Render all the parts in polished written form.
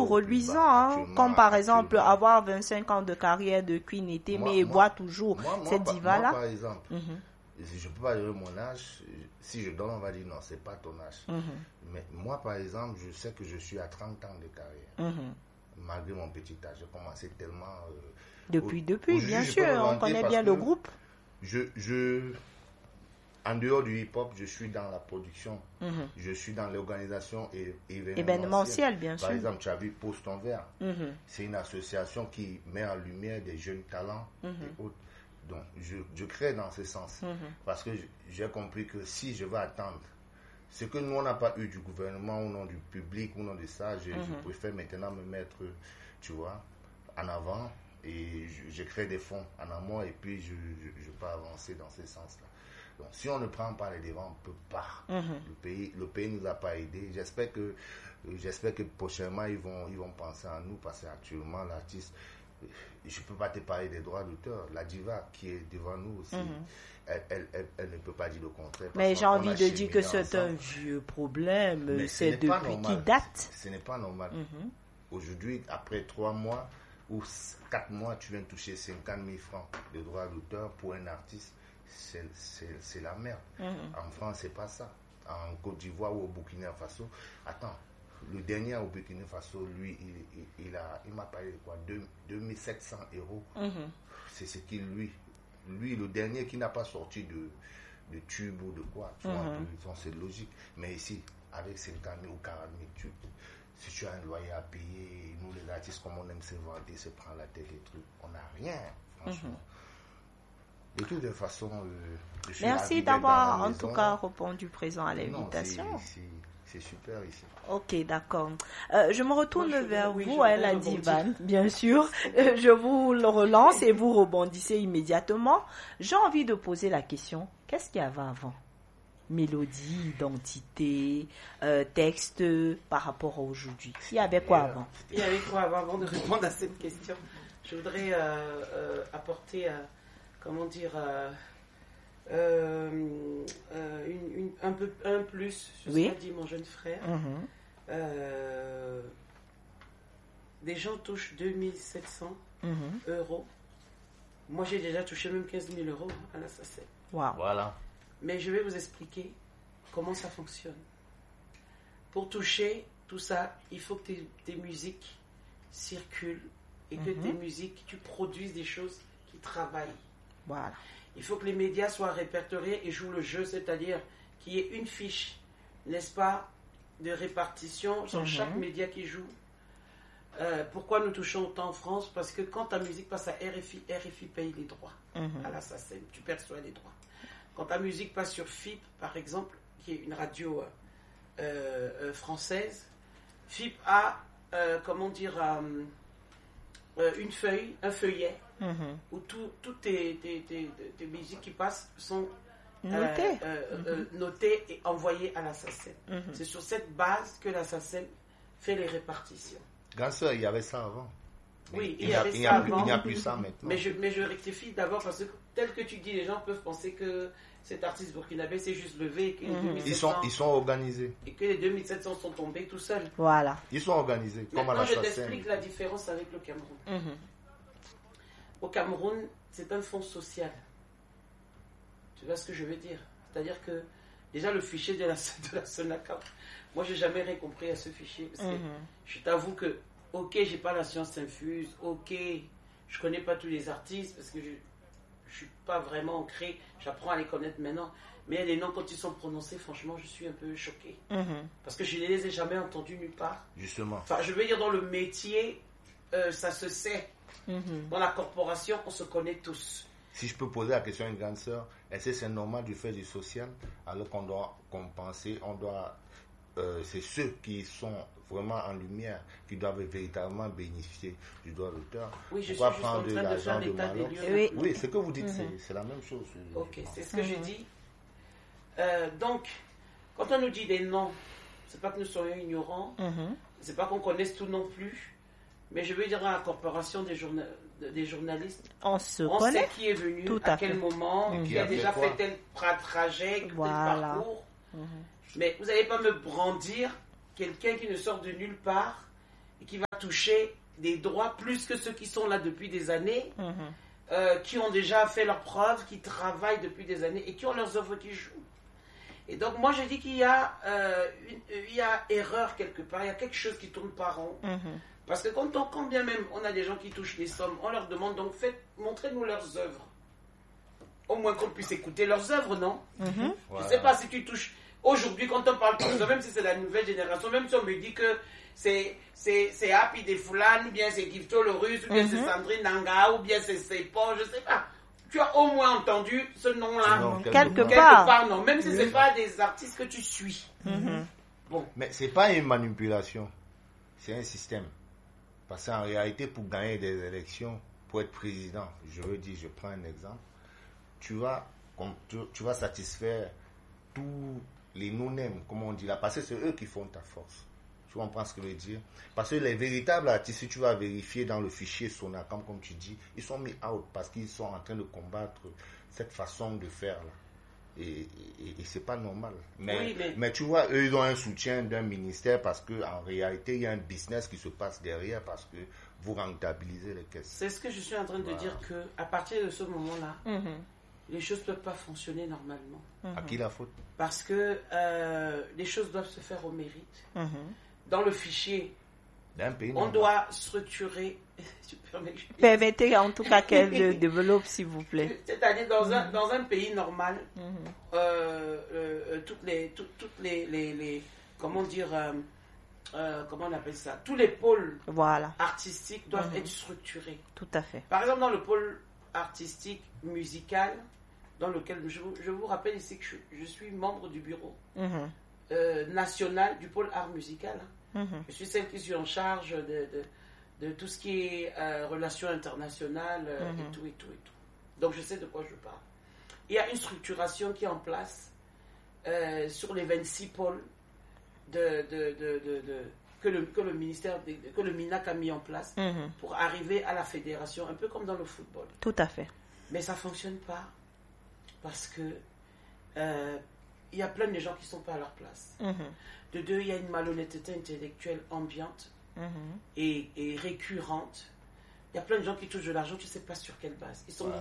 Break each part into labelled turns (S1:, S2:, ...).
S1: reluisant, hein, comme par exemple avoir 25 ans de carrière de Queen et mais boire toujours cette diva-là.
S2: Moi, par exemple, je ne peux pas dire mon âge. Si je donne, on va dire non, c'est pas ton âge. Mais moi, par exemple, je sais que je suis à 30 ans de carrière. Malgré mon petit âge, j'ai commencé tellement...
S1: Depuis, bien sûr, on connaît bien le groupe.
S2: En dehors du hip-hop, je suis dans la production. Je suis dans l'organisation
S1: événementielle, bien sûr.
S2: Par exemple, tu as vu Pose ton verre. C'est une association qui met en lumière des jeunes talents et autres. Donc, je crée dans ce sens. Parce que j'ai compris que si je vais attendre ce que nous, on n'a pas eu du gouvernement, au nom du public, au nom de ça, je préfère maintenant me mettre, tu vois, en avant. Et je crée des fonds en amont et puis je peux avancer dans ce sens-là. Donc, si on ne prend pas les devants, on ne peut pas. Le pays nous a pas aidés. J'espère que prochainement, ils vont penser à nous parce qu'actuellement, l'artiste, je ne peux pas te parler des droits d'auteur. La diva qui est devant nous aussi, elle ne peut pas dire le contraire.
S1: Mais j'ai envie de dire que c'est un vieux problème. C'est depuis qui date.
S2: Ce n'est pas normal. Aujourd'hui, après 3 mois ou 4 mois, tu viens toucher 50 000 francs de droits d'auteur pour un artiste. C'est la merde. En France, c'est pas ça. En Côte d'Ivoire ou au Burkina Faso, attends, le dernier au Burkina Faso, lui, il m'a parlé de quoi, 2700 euros. C'est ce qu'il lui, le dernier qui n'a pas sorti de tube ou de quoi, tu vois, c'est logique. Mais ici, avec 50 000 ou 40 000 tubes, si tu as un loyer à payer, nous les artistes, comme on aime se vanter, se prendre la tête et trucs, on n'a rien, franchement. De toute façon,
S1: merci d'avoir en tout cas répondu présent à l'invitation.
S2: C'est super ici.
S1: Ok, d'accord. Je me retourne vers vous, la Divan, bien sûr. Je vous le relance et vous rebondissez immédiatement. J'ai envie de poser la question, qu'est-ce qu'il y avait avant? Mélodie, identité, texte par rapport à aujourd'hui. Il y avait quoi avant?
S3: Il y avait quoi avant de répondre à cette question? Je voudrais apporter... comment dire, un plus sur ce qu'a dit mon jeune frère. Des gens touchent 2700 euros. Moi, j'ai déjà touché même 15 000 euros à la SACEM.
S1: Wow.
S2: Voilà.
S3: Mais je vais vous expliquer comment ça fonctionne. Pour toucher tout ça, il faut que tes musiques circulent et que tes musiques, tu produises des choses qui travaillent.
S1: Voilà.
S3: Il faut que les médias soient répertoriés et jouent le jeu, c'est-à-dire qu'il y ait une fiche, n'est-ce pas, de répartition sur chaque média qui joue. Pourquoi nous touchons autant en France? Parce que quand ta musique passe à RFI, RFI paye les droits à la SACEM, tu perçois les droits. Quand ta musique passe sur FIP, par exemple, qui est une radio française, FIP a, une feuille, un feuillet, où toutes tes musiques qui passent sont notées et envoyées à la SACEM. C'est sur cette base que la SACEM fait les répartitions.
S2: Ganseur, il y avait ça avant.
S3: Oui, il y avait ça avant.
S2: Il n'y a plus ça maintenant.
S3: Mais je rectifie d'abord parce que tel que tu dis, les gens peuvent penser que cet artiste burkinabé s'est juste levé et que les 2700,
S2: ils sont organisés.
S3: Et que les 2700 sont tombés tout seuls.
S1: Voilà.
S2: Ils sont organisés. Comme à la
S3: je
S2: SACEM.
S3: t'explique la différence avec le Cameroun. Au Cameroun, c'est un fonds social. Tu vois ce que je veux dire? C'est-à-dire que déjà le fichier de la SONACAP, moi j'ai jamais rien compris à ce fichier. Parce que je t'avoue que, ok, j'ai pas la science infuse, ok, je connais pas tous les artistes parce que je suis pas vraiment ancré, j'apprends à les connaître maintenant. Mais les noms, quand ils sont prononcés, franchement, je suis un peu choqué. Parce que je ne les ai jamais entendus nulle part.
S2: Justement.
S3: Enfin, je veux dire, dans le métier, ça se sait. Dans la corporation, on se connaît tous.
S2: Si je peux poser la question à une grande sœur, est-ce que c'est normal du fait du social, alors qu'on doit compenser, c'est ceux qui sont vraiment en lumière, qui doivent véritablement bénéficier du droit d'auteur.
S3: Oui, je
S2: pourquoi
S3: suis
S2: prendre
S3: juste en train de faire l'état des lieux.
S2: Oui, ce que vous dites, c'est la même chose.
S3: Ok, c'est ce que je dis. Donc, quand on nous dit des noms, c'est pas que nous soyons ignorants, c'est pas qu'on connaisse tout non plus, mais je veux dire à la corporation des journalistes,
S1: on connaît
S3: sait qui est venu, à quel moment, qui a déjà fait tel trajet, tel parcours. Mais vous n'allez pas me brandir quelqu'un qui ne sort de nulle part et qui va toucher des droits plus que ceux qui sont là depuis des années, qui ont déjà fait leurs preuves, qui travaillent depuis des années et qui ont leurs œuvres qui jouent. Et donc moi je dis qu'il y a erreur quelque part, il y a quelque chose qui tourne pas rond. Parce que quand bien même on a des gens qui touchent des sommes, on leur demande donc montrez-nous leurs œuvres. Au moins qu'on puisse écouter leurs œuvres, non?
S2: Voilà.
S3: Je ne sais pas si tu touches. Aujourd'hui, quand on parle de ça, même si c'est la nouvelle génération, même si on me dit que c'est Happy des Foulane, ou bien c'est Gifto le Russe, ou bien c'est Sandrine Nanga, ou bien c'est Paul, je ne sais pas. Tu as au moins entendu ce nom-là.
S2: Non,
S1: quelque part,
S3: non. Même si ce n'est pas des artistes que tu suis.
S2: Bon. Mais ce n'est pas une manipulation, c'est un système. Parce qu'en réalité, pour gagner des élections, pour être président, je prends un exemple, tu vas satisfaire tous les no-names, comme on dit là, parce que c'est eux qui font ta force. Tu comprends ce que je veux dire? Parce que les véritables artistes, si tu vas vérifier dans le fichier Sonacam, comme tu dis, ils sont mis out parce qu'ils sont en train de combattre cette façon de faire là. Et c'est pas normal. Mais tu vois, eux, ils ont un soutien d'un ministère parce qu'en réalité, il y a un business qui se passe derrière parce que vous rentabilisez les caisses.
S3: C'est ce que je suis en train de dire, qu'à partir de ce moment-là, les choses ne peuvent pas fonctionner normalement.
S2: À qui la faute?
S3: Parce que les choses doivent se faire au mérite. Dans le fichier,
S2: d'un pays
S3: on doit structurer...
S1: Permettez en tout cas qu'elle développe, s'il vous plaît.
S3: C'est-à-dire, dans un pays normal, toutes les comment dire... comment on appelle ça? Tous les pôles artistiques doivent être structurés.
S1: Tout à fait.
S3: Par exemple, dans le pôle artistique musical, dans lequel je vous rappelle ici que je suis membre du bureau national du pôle art musical. Je suis celle qui suis en charge de tout ce qui est relations internationales et tout. Donc je sais de quoi je parle. Il y a une structuration qui est en place sur les 26 pôles que le ministère, que le MINAC a mis en place pour arriver à la fédération, un peu comme dans le football.
S1: Tout à fait.
S3: Mais ça ne fonctionne pas parce que il y a plein de gens qui ne sont pas à leur place. De deux, il y a une malhonnêteté intellectuelle ambiante et récurrente. Il y a plein de gens qui touchent de l'argent, tu ne sais pas sur quelle base.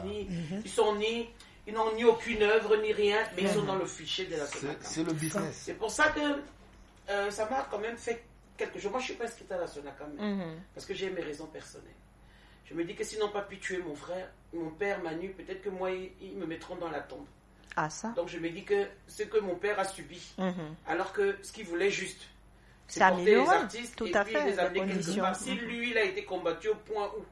S3: Ils n'ont ni aucune œuvre, ni rien, mais ils sont dans le fichier de la Sonacam.
S2: C'est le business.
S3: C'est pour ça que ça m'a quand même fait quelque chose. Moi, je ne suis pas inscrite à la Sonacam, parce que j'ai mes raisons personnelles. Je me dis que s'ils n'ont pas pu tuer mon père Manu, peut-être que moi, ils me mettront dans la tombe.
S1: Ah, ça.
S3: Donc je me dis que ce que mon père a subi, alors que ce qu'il voulait juste, c'est
S1: ça
S3: porter les artistes
S1: tout
S3: et
S1: à
S3: puis
S1: fait,
S3: les amener quelque part. Si lui, il a été combattu au point où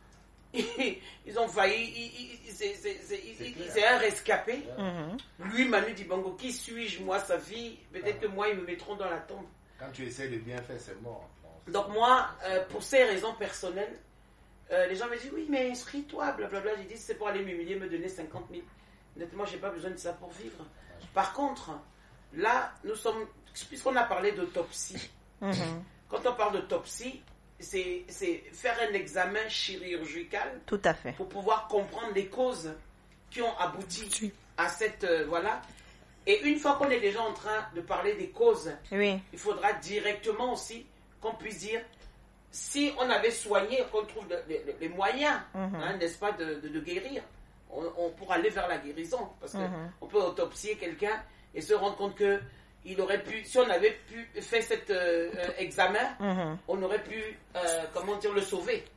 S3: ils ont failli, c'est un rescapé. Lui, Manu Dibango, qui suis-je, moi, sa vie, peut-être que moi, ils me mettront dans la tombe.
S2: Quand tu essaies de bien faire, c'est mort.
S3: Donc moi, pour ces raisons personnelles, les gens me disent, oui, mais inscris-toi, blablabla. J'ai dit, c'est pour aller m'humilier, me donner 50 000. Honnêtement, je n'ai pas besoin de ça pour vivre. Par contre, là, nous sommes, puisqu'on a parlé d'autopsie, quand on parle d'autopsie, c'est faire un examen chirurgical.
S1: Tout à fait.
S3: Pour pouvoir comprendre les causes qui ont abouti à cette... voilà. Et une fois qu'on est déjà en train de parler des causes, il faudra directement aussi qu'on puisse dire, si on avait soigné, qu'on trouve les moyens, n'est-ce pas, de guérir, on pourra aller vers la guérison. Parce qu'on peut autopsier quelqu'un et se rendre compte que il aurait pu, si on avait pu faire cet examen, on aurait pu, le sauver.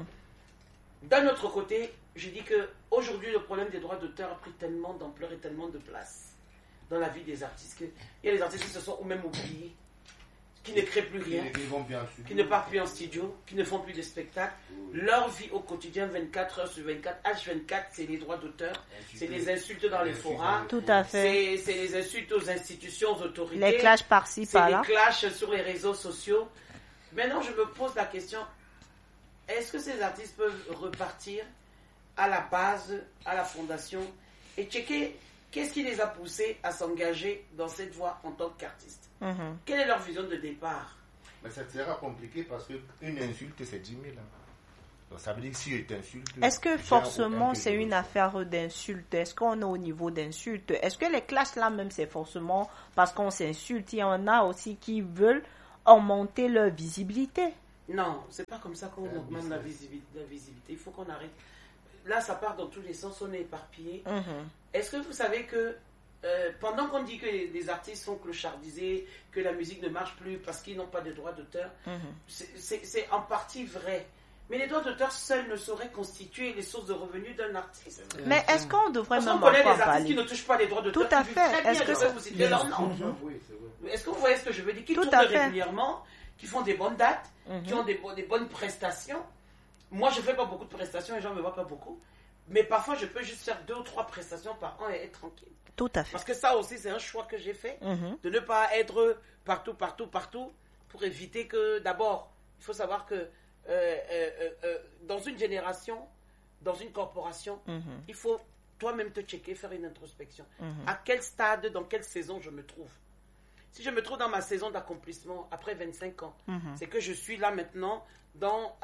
S3: D'un autre côté, je dis qu'aujourd'hui, le problème des droits d'auteur a pris tellement d'ampleur et tellement de place dans la vie des artistes qu'il y a des artistes qui se sont même oubliés, qui ne créent plus rien, qui ne partent plus en studio, qui ne font plus de spectacles. Leur vie au quotidien, 24 heures sur 24, H24, c'est les droits d'auteur, c'est les insultes dans les forums,
S1: tout à fait.
S3: C'est les insultes aux institutions, aux autorités,
S1: les clashs par-ci, par-là,
S3: c'est les clashs sur les réseaux sociaux. Maintenant, je me pose la question, est-ce que ces artistes peuvent repartir à la base, à la fondation, et checker qu'est-ce qui les a poussés à s'engager dans cette voie en tant qu'artistes? Quelle est leur vision de départ?
S2: Mais ça sera compliqué parce qu'une insulte, c'est 10 000. Donc ça veut dire que si je t'insulte...
S1: Est-ce que forcément c'est une affaire d'insulte? Est-ce qu'on est au niveau d'insulte? Est-ce que les classes là même c'est forcément parce qu'on s'insulte? Il y en a aussi qui veulent augmenter leur visibilité.
S3: Non, c'est pas comme ça qu'on augmente la visibilité. Il faut qu'on arrête. Là, ça part dans tous les sens, on est éparpillé. Est-ce que vous savez que pendant qu'on dit que les artistes sont clochardisés, que la musique ne marche plus parce qu'ils n'ont pas de droits d'auteur, c'est en partie vrai. Mais les droits d'auteur seuls ne sauraient constituer les sources de revenus d'un artiste.
S1: Mais est-ce qu'on devrait même
S3: en connaît des artistes qui ne touchent pas les droits d'auteur?
S1: Tout à fait.
S3: Est-ce que vous citez leur nom? Est-ce que vous voyez ce que je veux dire? Qui tournent régulièrement, qui font des bonnes dates, qui ont des bonnes prestations. Moi, je ne fais pas beaucoup de prestations, les gens ne me voient pas beaucoup. Mais parfois, je peux juste faire 2 ou 3 prestations par an et être tranquille.
S1: Tout à fait.
S3: Parce que ça aussi, c'est un choix que j'ai fait, de ne pas être partout, pour éviter que, d'abord, il faut savoir que dans une génération, dans une corporation, il faut toi-même te checker, faire une introspection. À quel stade, dans quelle saison je me trouve? Si je me trouve dans ma saison d'accomplissement, après 25 ans, c'est que je suis là maintenant dans,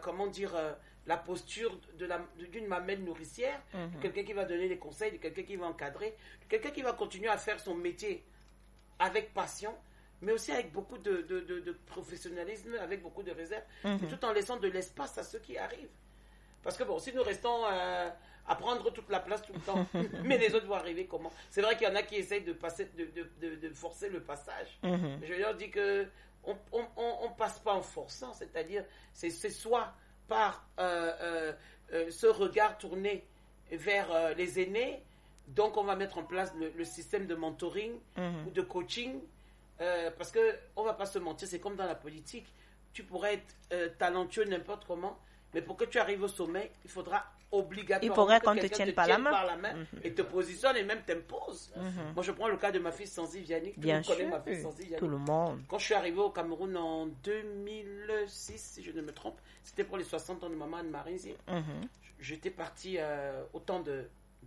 S3: la posture d'une mamelle nourricière, de quelqu'un qui va donner des conseils, de quelqu'un qui va encadrer, de quelqu'un qui va continuer à faire son métier avec passion, mais aussi avec beaucoup de professionnalisme, avec beaucoup de réserve, tout en laissant de l'espace à ceux qui arrivent. Parce que bon, si nous restons à prendre toute la place tout le temps, mais les autres vont arriver comment? C'est vrai qu'il y en a qui essayent de forcer le passage. Je leur dis que on passe pas en forçant, c'est-à-dire c'est soit par ce regard tourné vers les aînés, donc on va mettre en place le système de mentoring ou de coaching, parce que on va pas se mentir, c'est comme dans la politique, tu pourrais être talentueux n'importe comment, mais pour que tu arrives au sommet, il faudra obligatoirement
S1: qu'on te tienne par la main
S3: et te positionne et même t'impose. Moi, je prends le cas de ma fille Sanzi Vianney.
S1: Bien sûr, tout le monde.
S3: Quand je suis arrivé au Cameroun en 2006, si je ne me trompe, c'était pour les 60 ans de maman Anne-Marie. J'étais partie au temps de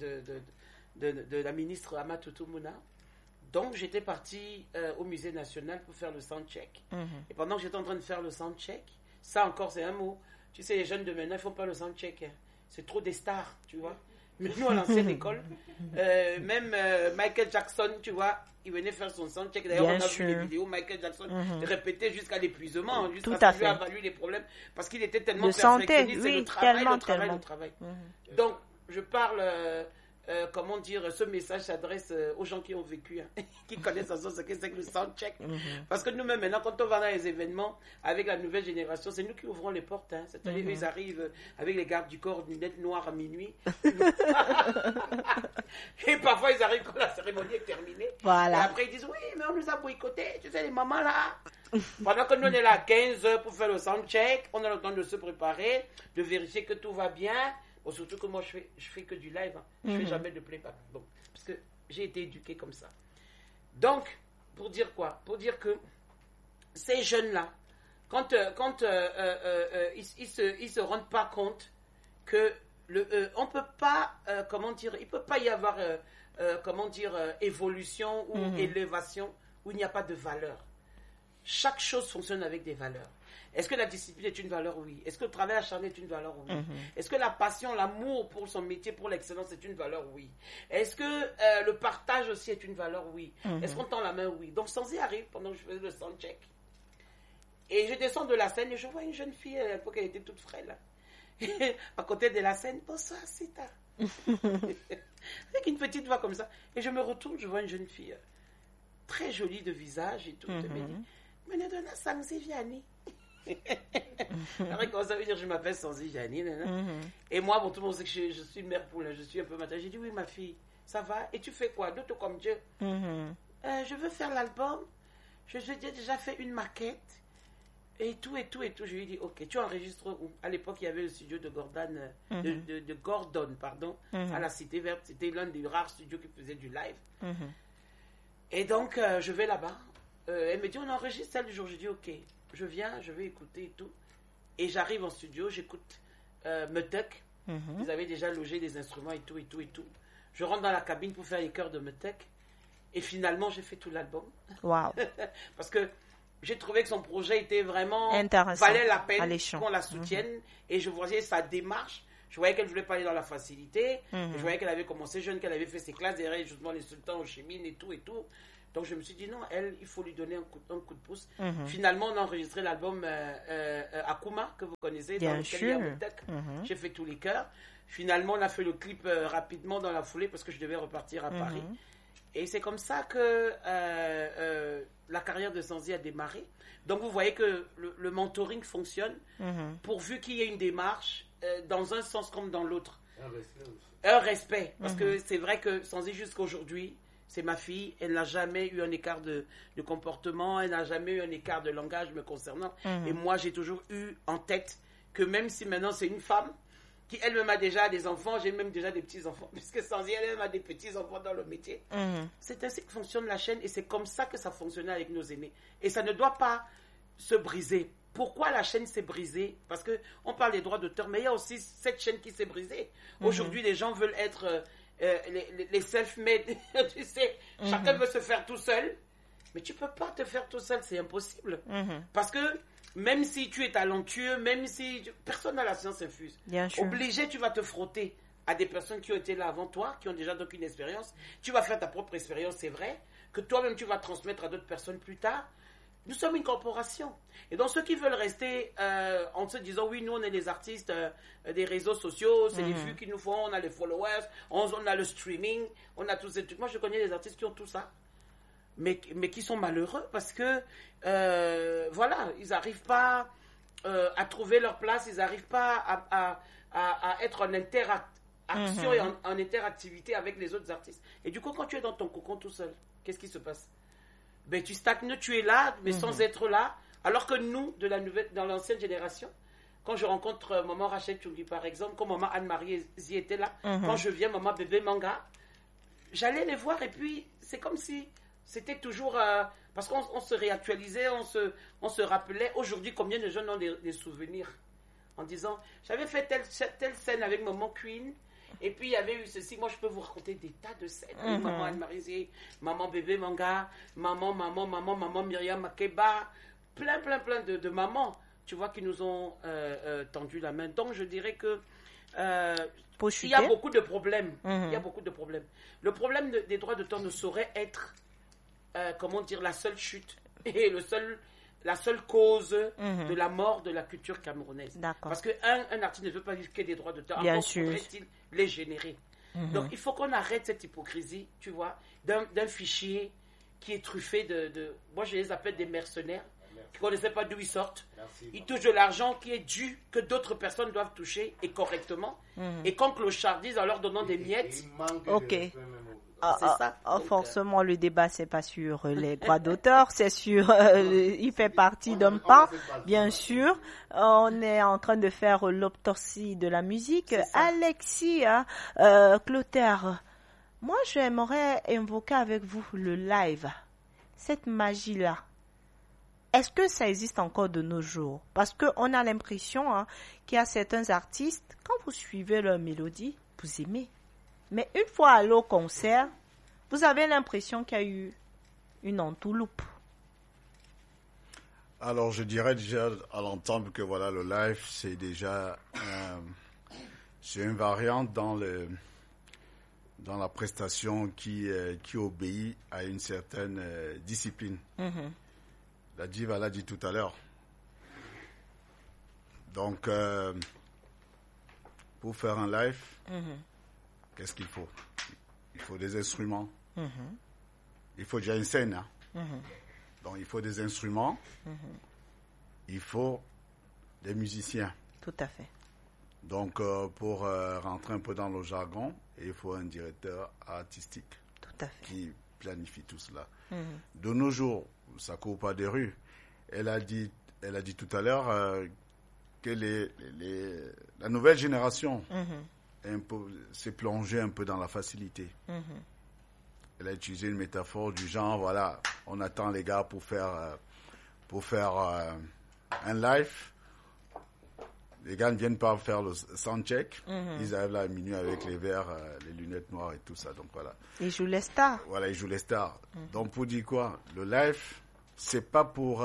S3: la ministre Amatou Mouna. Donc, j'étais partie au musée national pour faire le soundcheck. Et pendant que j'étais en train de faire le soundcheck, ça encore, c'est un mot. Tu sais, les jeunes de maintenant, ils ne font pas le soundcheck. C'est trop des stars, tu vois. Mais nous, à l'ancienne école, même Michael Jackson, tu vois, il venait faire son soundcheck. D'ailleurs, on a vu les vidéos, Michael Jackson répétait jusqu'à l'épuisement, jusqu'à ce qu'il lui a valu les problèmes, parce qu'il était tellement perfectionniste.
S1: Oui,
S3: le travail. Donc, je parle... ce message s'adresse aux gens qui ont vécu, qui connaissent ce que c'est que le soundcheck. Parce que nous-mêmes, maintenant, quand on va dans les événements avec la nouvelle génération, c'est nous qui ouvrons les portes. C'est-à-dire qu'ils arrivent avec les gardes du corps, lunettes noires à minuit. Et parfois, ils arrivent quand la cérémonie est terminée.
S1: Voilà.
S3: Et après, ils disent, oui, mais on nous a boycottés. Tu sais, les mamans là. Pendant que nous, on est là à 15 heures pour faire le soundcheck, on a le temps de se préparer, de vérifier que tout va bien. Surtout que moi, je fais que du live. Je fais jamais de playback. Bon, parce que j'ai été éduqué comme ça. Donc, pour dire quoi? Pour dire que ces jeunes-là, quand ils se rendent pas compte que on peut pas, il peut pas y avoir, évolution ou élévation où il n'y a pas de valeur. Chaque chose fonctionne avec des valeurs. Est-ce que la discipline est une valeur? Oui. Est-ce que le travail acharné est une valeur? Oui. Est-ce que la passion, l'amour pour son métier, pour l'excellence est une valeur? Oui. Est-ce que le partage aussi est une valeur? Oui. Est-ce qu'on tend la main? Oui. Donc, Sanzi arrive pendant que je faisais le soundcheck. Et je descends de la scène et je vois une jeune fille, à l'époque, elle était toute frêle. À côté de la scène, bonsoir, Sita. Avec une petite voix comme ça. Et je me retourne, je vois une jeune fille très jolie de visage et tout. Elle me dit, mais ne donne Sanzi Vianney. Alors, comment ça veut dire je m'appelle Sanzi Vianney, et moi, bon, tout le monde sait que je suis mère poule, je suis un peu matin. J'ai dit oui, ma fille, ça va, et tu fais quoi d'autre comme Dieu? Je veux faire l'album, j'ai déjà fait une maquette et tout. Je lui ai dit ok, tu enregistres où? À l'époque, il y avait le studio de Gordon, de Gordon, à la Cité Verte. C'était l'un des rares studios qui faisait du live. Et donc je vais là-bas, elle me dit on enregistre tel jour. Je dis ok. Je viens, je vais écouter et tout. Et j'arrive en studio, j'écoute Metek. Ils avaient déjà logé des instruments et tout. Je rentre dans la cabine pour faire les chœurs de Metek. Et finalement, j'ai fait tout l'album.
S1: Wow.
S3: Parce que j'ai trouvé que son projet était vraiment...
S1: intéressant.
S3: Valait la peine qu'on la soutienne. Et je voyais sa démarche. Je voyais qu'elle ne voulait pas aller dans la facilité. Je voyais qu'elle avait commencé jeune, qu'elle avait fait ses classes derrière justement les sultans au Chimine et tout. Donc je me suis dit non, elle, il faut lui donner un coup de pouce. Finalement, on a enregistré l'album Akuma, que vous connaissez, dans lequel il y a Moutek. J'ai fait tous les chœurs. Finalement, on a fait le clip rapidement dans la foulée parce que je devais repartir à Paris. Et c'est comme ça que la carrière de Zanzi a démarré. Donc vous voyez que le mentoring fonctionne pourvu qu'il y ait une démarche dans un sens comme dans l'autre. Un respect. Parce que c'est vrai que Zanzi jusqu'à aujourd'hui, c'est ma fille, elle n'a jamais eu un écart de comportement, elle n'a jamais eu un écart de langage me concernant. Et moi, j'ai toujours eu en tête que même si maintenant c'est une femme, qui elle-même a déjà des enfants, j'ai même déjà des petits-enfants, puisque Zanzi elle-même a des petits-enfants dans le métier. C'est ainsi que fonctionne la chaîne et c'est comme ça que ça fonctionnait avec nos aînés. Et ça ne doit pas se briser. Pourquoi la chaîne s'est brisée? Parce qu'on parle des droits d'auteur, mais il y a aussi cette chaîne qui s'est brisée. Aujourd'hui, les gens veulent être les self-made, tu sais, chacun veut se faire tout seul, mais tu peux pas te faire tout seul, c'est impossible. Parce que même si tu es talentueux, même si personne n'a la science infuse, obligé, tu vas te frotter à des personnes qui ont été là avant toi, qui ont déjà donc une expérience. Tu vas faire ta propre expérience, c'est vrai, que toi-même tu vas transmettre à d'autres personnes plus tard. Nous sommes une corporation. Et donc, ceux qui veulent rester en se disant, oui, nous, on est les artistes des réseaux sociaux, c'est les vues qu'ils nous font, on a les followers, on a le streaming, on a tous ces trucs. Moi, je connais des artistes qui ont tout ça, mais qui sont malheureux parce que, voilà, ils n'arrivent pas à trouver leur place, ils n'arrivent pas à être en interaction et en interactivité avec les autres artistes. Et du coup, quand tu es dans ton cocon tout seul, qu'est-ce qui se passe? Ben, tu stagnes, tu es là, mais sans être là. Alors que nous, dans l'ancienne génération, quand je rencontre maman Rachel Tchougui, par exemple, quand maman Anne-Marie y était là, quand je viens, maman bébé Manga, j'allais les voir et puis c'est comme si c'était toujours... parce qu'on se réactualisait, on se rappelait. Aujourd'hui, combien de jeunes ont des souvenirs en disant, j'avais fait telle scène avec maman Queen, et puis il y avait eu ceci. Moi je peux vous raconter des tas de scènes. Maman Anne-Marie, maman bébé Manga, maman Myriam Makeba, plein de mamans, tu vois, qui nous ont tendu la main. Donc je dirais que il y a beaucoup de problèmes. Il y a beaucoup de problèmes. Le problème des droits d'auteur ne saurait être comment dire, la seule chute et la seule cause de la mort de la culture camerounaise. Parce qu'un artiste ne veut pas vivre que des droits d'auteur. Encore faudrait-il les générer. Donc il faut qu'on arrête cette hypocrisie, tu vois, d'un fichier qui est truffé de... Moi je les appelle des mercenaires, qui ne connaissaient pas d'où ils sortent. Ils touchent de l'argent qui est dû, que d'autres personnes doivent toucher, et correctement. Et quand clochardisent en leur donnant des miettes...
S1: Ok. Forcément, le débat, c'est pas sur les droits d'auteur, c'est sur, il fait partie d'un pan, bien sûr. On est en train de faire l'autopsie de la musique. Alexis, Clotaire, moi, j'aimerais invoquer avec vous le live, cette magie-là. Est-ce que ça existe encore de nos jours? Parce qu'on a l'impression qu'il y a certains artistes, quand vous suivez leur mélodie, vous aimez. Mais une fois allé au concert, vous avez l'impression qu'il y a eu une entourloupe.
S4: Alors, je dirais déjà à l'entendre que voilà, le live, c'est déjà c'est une variante dans la prestation qui obéit à une certaine discipline. La diva l'a dit tout à l'heure. Donc, pour faire un live, qu'est-ce qu'il faut? Il faut des instruments. Il faut déjà une scène. Donc, il faut des instruments. Il faut des musiciens.
S1: Tout à fait.
S4: Donc, pour rentrer un peu dans le jargon, il faut un directeur artistique.
S1: Tout à fait.
S4: Qui planifie tout cela. De nos jours, ça ne court pas des rues. Elle a dit tout à l'heure que la nouvelle génération s'est plongée un peu dans la facilité. Elle a utilisé une métaphore du genre, voilà, on attend les gars pour faire un live. Les gars ne viennent pas faire le soundcheck. Ils arrivent là à minuit avec les verres, les lunettes noires et tout ça. Donc voilà.
S1: Ils jouent les stars.
S4: Voilà, ils jouent les stars. Donc pour dire quoi? Le live, c'est pas pour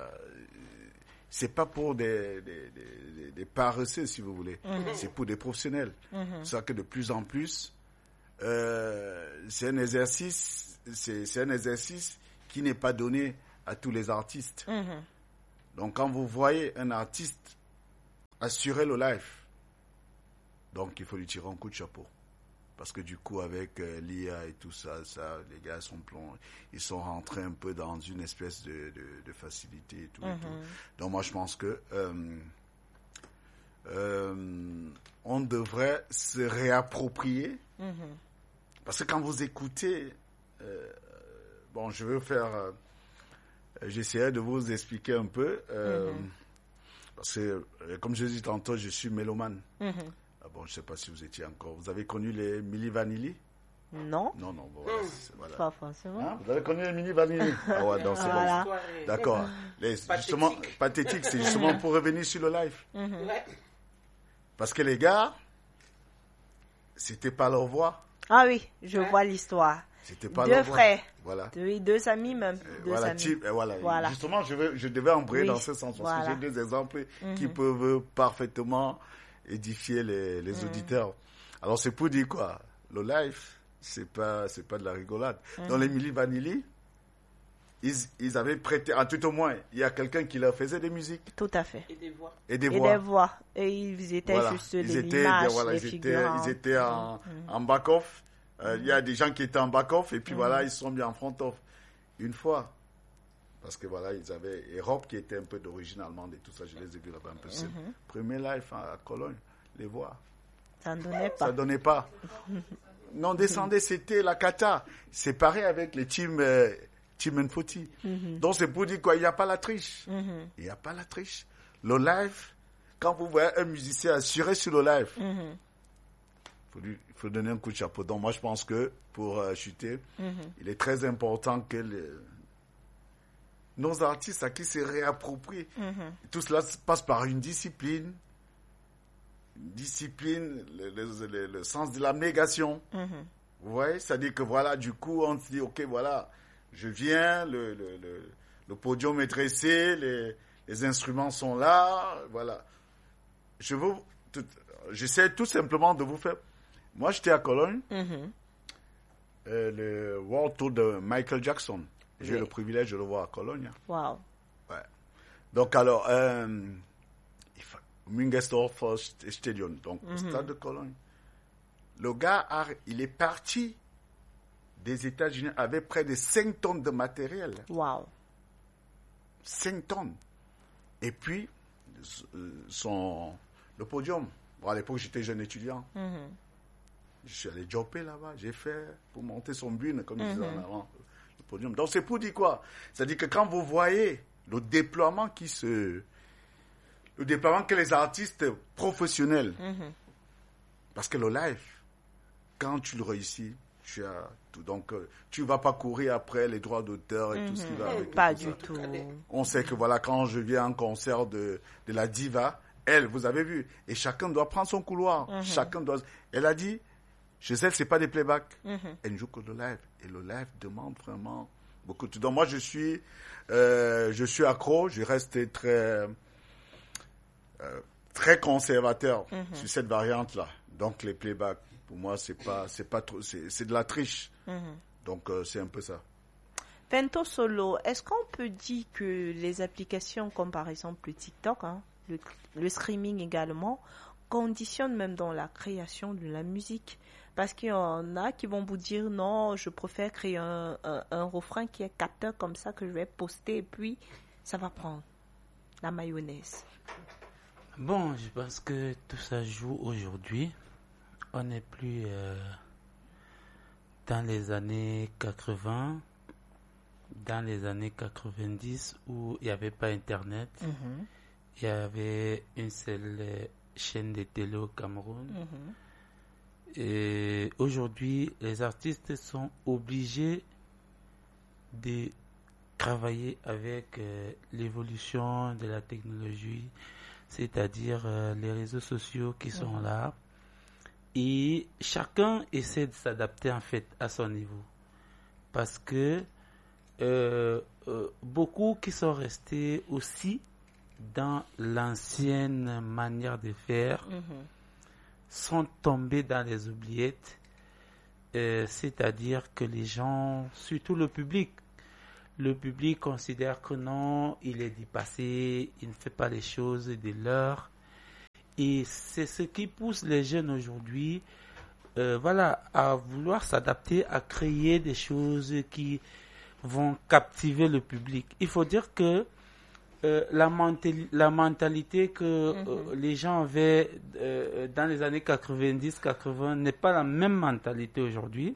S4: des paresseux, si vous voulez. C'est pour des professionnels. C'est ça que de plus en plus, c'est un exercice c'est un exercice qui n'est pas donné à tous les artistes. Donc, quand vous voyez un artiste assurer le live, donc il faut lui tirer un coup de chapeau. Parce que du coup, avec l'IA et tout ça, les gars ils sont rentrés un peu dans une espèce de facilité et tout, et tout. Donc moi, je pense que on devrait se réapproprier. Parce que quand vous écoutez, je veux faire... j'essaierai de vous expliquer un peu. Parce que, comme je dis tantôt, je suis mélomane. Je ne sais pas si vous étiez encore... Vous avez connu les Milli Vanilli?
S1: Non.
S4: Non, bon, voilà.
S1: Pas forcément.
S4: Hein? Vous avez connu les Milli Vanilli? Ah ouais, donc c'est
S1: voilà.
S4: bon. D'accord. Justement, pathétique, c'est justement pour revenir sur le live. Parce que les gars, c'était pas leur voix.
S1: Ah oui, je vois l'histoire.
S4: C'était pas
S1: deux frères.
S4: Voilà.
S1: Oui, deux amis même.
S4: Voilà. Justement, je devais embrayer dans ce sens parce que j'ai deux exemples qui peuvent parfaitement édifier les auditeurs. Alors, c'est pour dire quoi? Le live, c'est pas de la rigolade. Dans les Milli Vanilli, ils avaient prêté, en tout au moins, il y a quelqu'un qui leur faisait des musiques.
S1: Tout à fait.
S3: Et des voix.
S1: Et des voix. Et ils étaient juste l'image, les figurants.
S4: Ils étaient en back-off. Il y a des gens qui étaient en back-off et puis ils sont mis en front-off. Une fois, parce que ils avaient Europe qui était un peu d'origine allemande et tout ça, je les ai vus là-bas un peu seul. Premier live à Cologne, les voix.
S1: Ça ne donnait pas.
S4: Ça donnait pas. Non, descendez, c'était la cata. C'est pareil avec les team N40. Donc c'est pour dire quoi, il n'y a pas la triche. Il n'y a pas la triche. Le live, quand vous voyez un musicien assuré sur le live, il faut donner un coup de chapeau. Donc moi je pense que pour chuter, il est très important que nos artistes à qui se réapproprient. Tout cela passe par une discipline. Le sens de l'abnégation. Vous voyez, c'est-à-dire que du coup, on se dit, ok, je viens, le podium est dressé, les instruments sont là, voilà. J'essaie tout simplement de vous faire. Moi, j'étais à Cologne, le World Tour de Michael Jackson. J'ai eu le privilège de le voir à Cologne.
S1: Wow.
S4: Ouais. Donc, alors, Müngersdorf Stadion, donc au stade de Cologne. Le gars, il est parti des États-Unis avec près de 5 tonnes de matériel.
S1: Wow.
S4: 5 tonnes. Et puis, le podium. Bon, à l'époque, j'étais jeune étudiant. Je suis allé jobber là-bas. J'ai fait pour monter son bune, comme ils disaient en avant, le podium. Donc, c'est pour dire quoi? C'est-à-dire que quand vous voyez le déploiement que les artistes professionnels, parce que le live, quand tu le réussis, tu as tout. Donc, tu ne vas pas courir après les droits d'auteur et tout ce qui va avec.
S1: Pas du tout.
S4: On sait que quand je viens à un concert de la diva, vous avez vu, et chacun doit prendre son couloir. Elle a dit, Gisèle, c'est pas des playbacks. Elle ne joue que le live. Et le live demande vraiment beaucoup. Donc, moi, je suis accro, je reste très conservateur sur cette variante-là. Donc les playbacks, pour moi, c'est pas trop, c'est de la triche. Donc c'est un peu ça.
S1: Pento Solo, est-ce qu'on peut dire que les applications comme par exemple le TikTok, le streaming également, conditionnent même dans la création de la musique? Parce qu'il y en a qui vont vous dire non, je préfère créer un refrain qui est capteur comme ça que je vais poster et puis ça va prendre la mayonnaise.
S5: Bon, je pense que tout ça joue aujourd'hui. On n'est plus dans les années 80, dans les années 90 où il n'y avait pas Internet. Il y avait une seule chaîne de télé au Cameroun. Et aujourd'hui, les artistes sont obligés de travailler avec l'évolution de la technologie, c'est-à-dire les réseaux sociaux qui sont là. Et chacun essaie de s'adapter en fait à son niveau. Parce que beaucoup qui sont restés aussi dans l'ancienne manière de faire sont tombés dans les oubliettes c'est-à-dire que les gens, surtout le public considère que non, il est dépassé, il ne fait pas les choses de l'heure. Et c'est ce qui pousse les jeunes aujourd'hui à vouloir s'adapter, à créer des choses qui vont captiver le public. Il faut dire que la mentalité que les gens avaient dans les années 90-80 n'est pas la même mentalité aujourd'hui.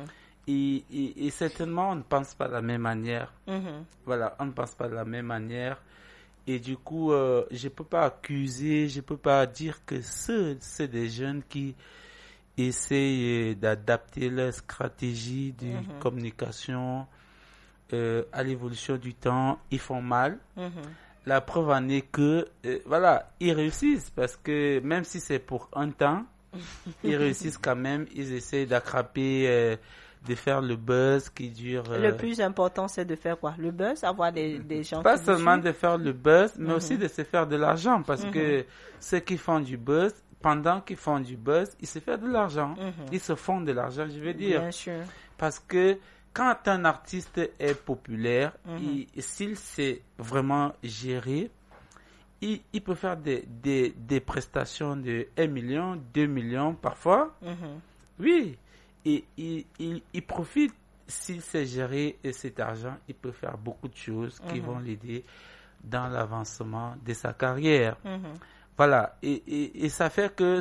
S5: Et certainement, on ne pense pas de la même manière. Voilà, on ne pense pas de la même manière. Et du coup, je ne peux pas accuser, je ne peux pas dire que c'est des jeunes qui essayent d'adapter leur stratégie de communication à l'évolution du temps. Ils font mal. La preuve en est que, ils réussissent parce que même si c'est pour un temps, ils réussissent quand même. Ils essayent d'attraper, de faire le buzz qui dure.
S1: Le plus important, c'est de faire quoi? Le buzz, avoir des gens
S5: pas
S1: qui
S5: seulement de faire le buzz, mais aussi de se faire de l'argent parce que ceux qui font du buzz, pendant qu'ils font du buzz, ils se font de l'argent. Ils se font de l'argent, je veux dire.
S1: Bien sûr.
S5: Parce que quand un artiste est populaire, s'il sait vraiment gérer, il peut faire des prestations de 1 million, 2 millions parfois. Oui. Et il profite, s'il sait gérer cet argent, il peut faire beaucoup de choses qui vont l'aider dans l'avancement de sa carrière. Voilà. Et ça fait que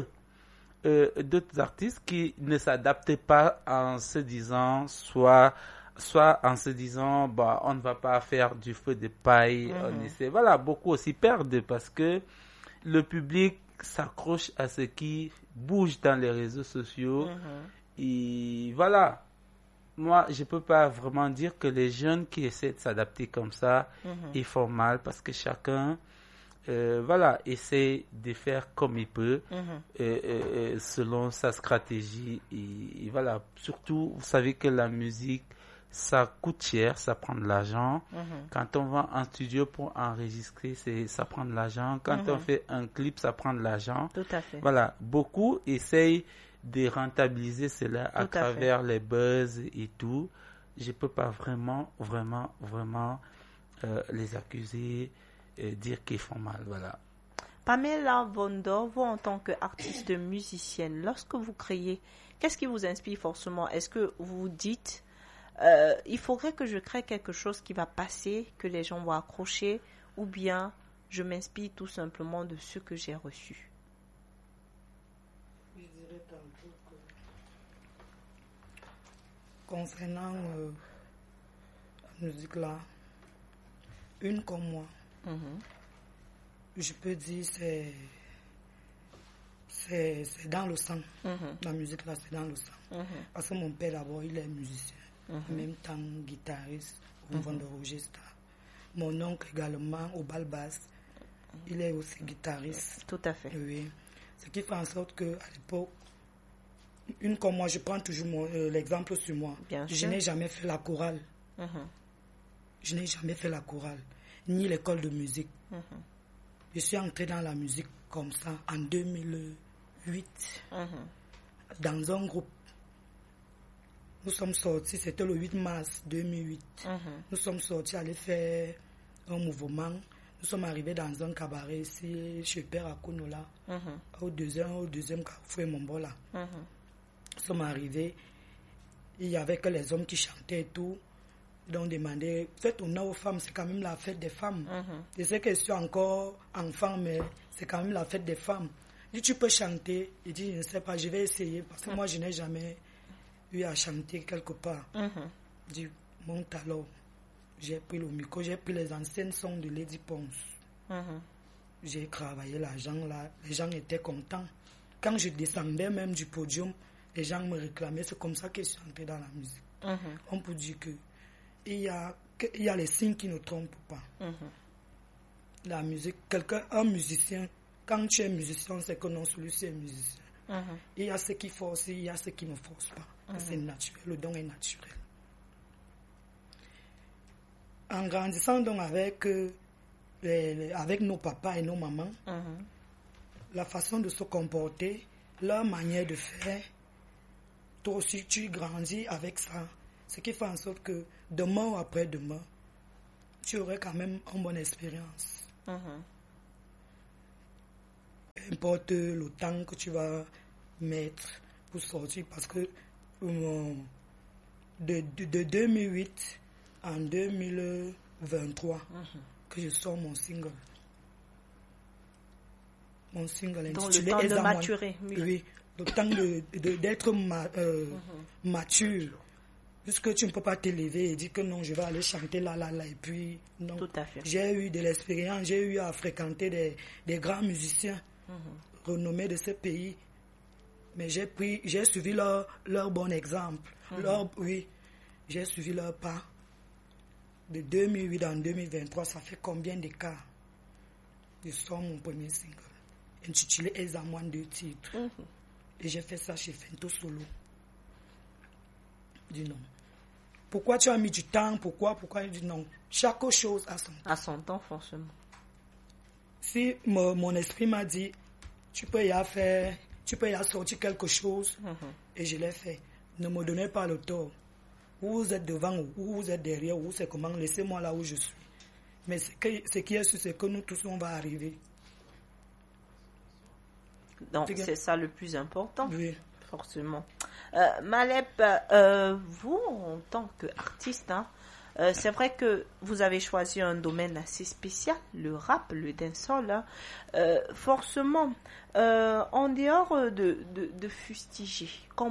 S5: d'autres artistes qui ne s'adaptent pas en se disant, soit en se disant, on ne va pas faire du feu de paille, on essaie. Voilà, beaucoup aussi perdent parce que le public s'accroche à ce qui bouge dans les réseaux sociaux. Et voilà, moi, je ne peux pas vraiment dire que les jeunes qui essaient de s'adapter comme ça, ils font mal parce que chacun essaie de faire comme il peut selon sa stratégie. Et voilà, surtout, vous savez que la musique, ça coûte cher, ça prend de l'argent. Quand on va en studio pour enregistrer, ça prend de l'argent. Quand on fait un clip, ça prend de l'argent.
S1: Tout à fait.
S5: Voilà, beaucoup essayent de rentabiliser cela à travers les buzz et tout. Je ne peux pas vraiment les accuser, dire qu'ils font mal. Voilà.
S1: Pamela Vondor, vous en tant qu'artiste musicienne, lorsque vous créez, qu'est-ce qui vous inspire forcément? Est-ce que vous dites il faudrait que je crée quelque chose qui va passer, que les gens vont accrocher, ou bien je m'inspire tout simplement de ce que j'ai reçu?
S6: Je dirais tantôt que concernant la musique là, une comme moi, je peux dire c'est dans le sang. La musique là, c'est dans le sang. Parce que mon père d'abord, il est musicien. En même temps guitariste au vendorogiste. Mon oncle également au bal basse, il est aussi guitariste.
S1: Tout à fait.
S6: Oui. Ce qui fait en sorte que à l'époque, une comme moi, je prends toujours l'exemple sur moi. Je n'ai jamais fait la chorale. Je n'ai jamais fait la chorale, ni l'école de musique. Je suis entrée dans la musique comme ça en 2008, dans un groupe. Nous sommes sortis, c'était le 8 mars 2008. Nous sommes sortis aller faire un mouvement. Nous sommes arrivés dans un cabaret ici, chez Père Akunola, au deuxième carrefour Mombola. Nous sommes arrivés, il n'y avait que les hommes qui chantaient et tout. Donc, demandé, faites honneur aux femmes, c'est quand même la fête des femmes. Je sais que je suis encore enfant, mais c'est quand même la fête des femmes. Je dis, tu peux chanter? Il dit, je ne sais pas, je vais essayer, parce que moi, je n'ai jamais eu à chanter quelque part. Je dis, monte alors. J'ai pris le micro, j'ai pris les anciennes sons de Lady Ponce. J'ai travaillé l'argent là, les gens étaient contents. Quand je descendais même du podium, les gens me réclamaient, c'est comme ça que je suis entré dans la musique. On peut dire que il y a les signes qui ne trompent pas. La musique, un musicien, quand tu es musicien, c'est que non, celui-ci est musicien. Il y a ce qui force, il y a ce qui ne force pas. C'est naturel, le don est naturel. En grandissant donc avec nos papas et nos mamans, la façon de se comporter, leur manière de faire, toi aussi, tu grandis avec ça. Ce qui fait en sorte que demain ou après-demain, tu aurais quand même une bonne expérience. Peu importe le temps que tu vas mettre pour sortir, parce que de 2008 en 2023 que je sors mon single. Mon single intitulé
S1: dans le temps de maturer.
S6: Oui, le temps d'être mature. Puisque tu ne peux pas t'élever et dire que non, je vais aller chanter là, et puis non.
S1: Tout à fait.
S6: J'ai eu de l'expérience, j'ai eu à fréquenter des grands musiciens renommés de ce pays. Mais j'ai suivi leur bon exemple. J'ai suivi leur pas. De 2008 en 2023, ça fait combien d'écart? Je sors mon premier single, intitulé Examen 2 titres. Et j'ai fait ça chez Fento Solo. Je dis non. Pourquoi tu as mis du temps? Pourquoi je dis non? Chaque chose a son temps.
S1: À son temps, forcément.
S6: Si mon esprit m'a dit, tu peux y faire, tu peux y sortir quelque chose, et je l'ai fait. Ne me donnez pas le tort. Où vous êtes devant, où vous êtes derrière, où c'est comment, laissez-moi là où je suis. Mais ce qui est sûr, c'est que nous tous, on va arriver.
S1: Donc, c'est ça le plus important.
S6: Oui.
S1: Forcément. Malep, vous, en tant qu'artiste, c'est vrai que vous avez choisi un domaine assez spécial, le rap, le dancehall. Forcément, en dehors de fustiger,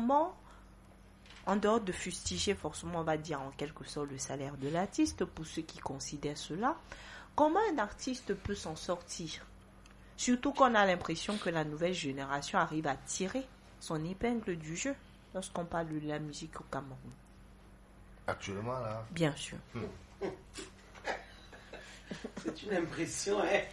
S1: en dehors de fustiger, forcément, on va dire en quelque sorte le salaire de l'artiste, pour ceux qui considèrent cela, comment un artiste peut s'en sortir? Surtout qu'on a l'impression que la nouvelle génération arrive à tirer son épingle du jeu lorsqu'on parle de la musique au Cameroun.
S2: Actuellement, là.
S1: Bien sûr.
S3: C'est une impression, hein.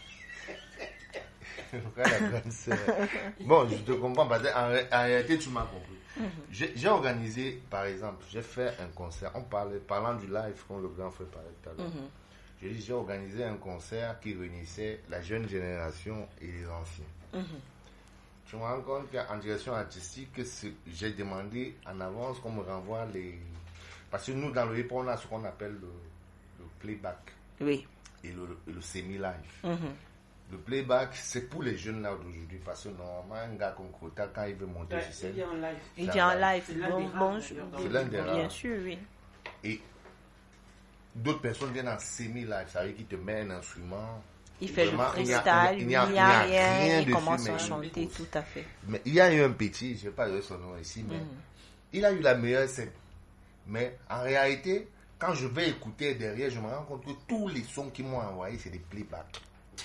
S2: Bon, je te comprends, parce qu'en réalité, tu m'as compris. J'ai organisé, par exemple, j'ai fait un concert, parlant du live, comme le grand frère parlait tout à l'heure. J'ai organisé un concert qui réunissait la jeune génération et les anciens. Je me rends compte qu'en direction artistique, j'ai demandé en avance qu'on me renvoie les... Parce que nous, dans le hip-hop, on a ce qu'on appelle le playback.
S1: Oui.
S2: Et le semi-live. Le playback, c'est pour les jeunes là d'aujourd'hui. Parce que normalement, un gars comme Kota, quand il veut monter sur scène...
S1: Il vient en live.
S2: C'est l'un des rares.
S1: Bien sûr, oui.
S2: Et d'autres personnes viennent en semi-live. Ça veut dire qu'ils te mettent un instrument...
S1: Il fait le freestyle, il n'y a rien, il commence à chanter, tout à fait.
S2: Mais il y a eu un petit, je ne vais pas dire son nom ici, mais il a eu la meilleure scène. Mais en réalité, quand je vais écouter derrière, je me rends compte que tous les sons qu'ils m'ont envoyés, c'est des playbacks.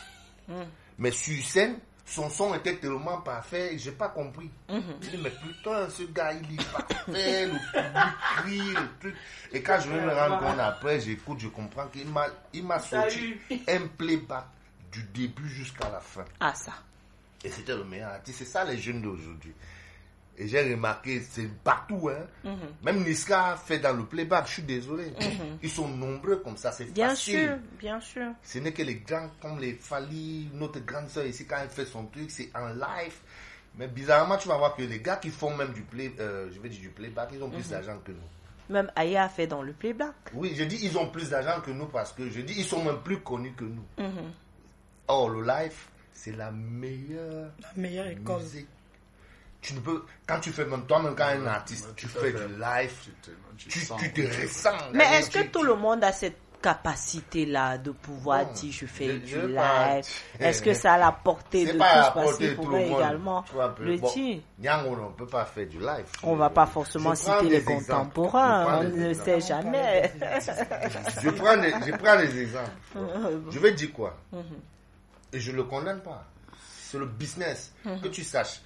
S2: Mais sur scène, son son était tellement parfait, je n'ai pas compris. Je dis, mais putain, ce gars, il est parfait, le public crie, le truc. Et quand je vais me rendre compte après, j'écoute, je comprends qu'il m'a sorti un playback du début jusqu'à la fin.
S1: Ah, ça.
S2: Et c'était le meilleur artiste. C'est ça les jeunes d'aujourd'hui. Et j'ai remarqué, c'est partout. Même Niska fait dans le playback, je suis désolé. Ils sont nombreux comme ça, c'est facile.
S1: Bien sûr.
S2: Ce n'est que les grands comme les Fali, notre grande soeur ici, quand elle fait son truc, c'est en live. Mais bizarrement, tu vas voir que les gars qui font même du playback, ils ont plus d'argent que nous.
S1: Même Aya a fait dans le playback.
S2: Oui, je dis ils ont plus d'argent que nous parce que je dis ils sont même plus connus que nous. Or, le live, c'est la meilleure
S6: école.
S2: Musique. Tu ne peux, quand tu fais même toi-même quand un artiste, tu fais du live, tu te ressens.
S1: Mais est-ce que tout le monde a cette capacité-là de pouvoir dire je fais du live? Est-ce que ça a la portée de tous parce qu'il pourrait également le dire?
S2: On ne peut pas faire du live.
S1: On ne va pas forcément citer les contemporains, on ne sait jamais.
S2: Je prends des exemples. Je vais dire quoi? Et je ne le condamne pas. C'est le business. Que tu saches.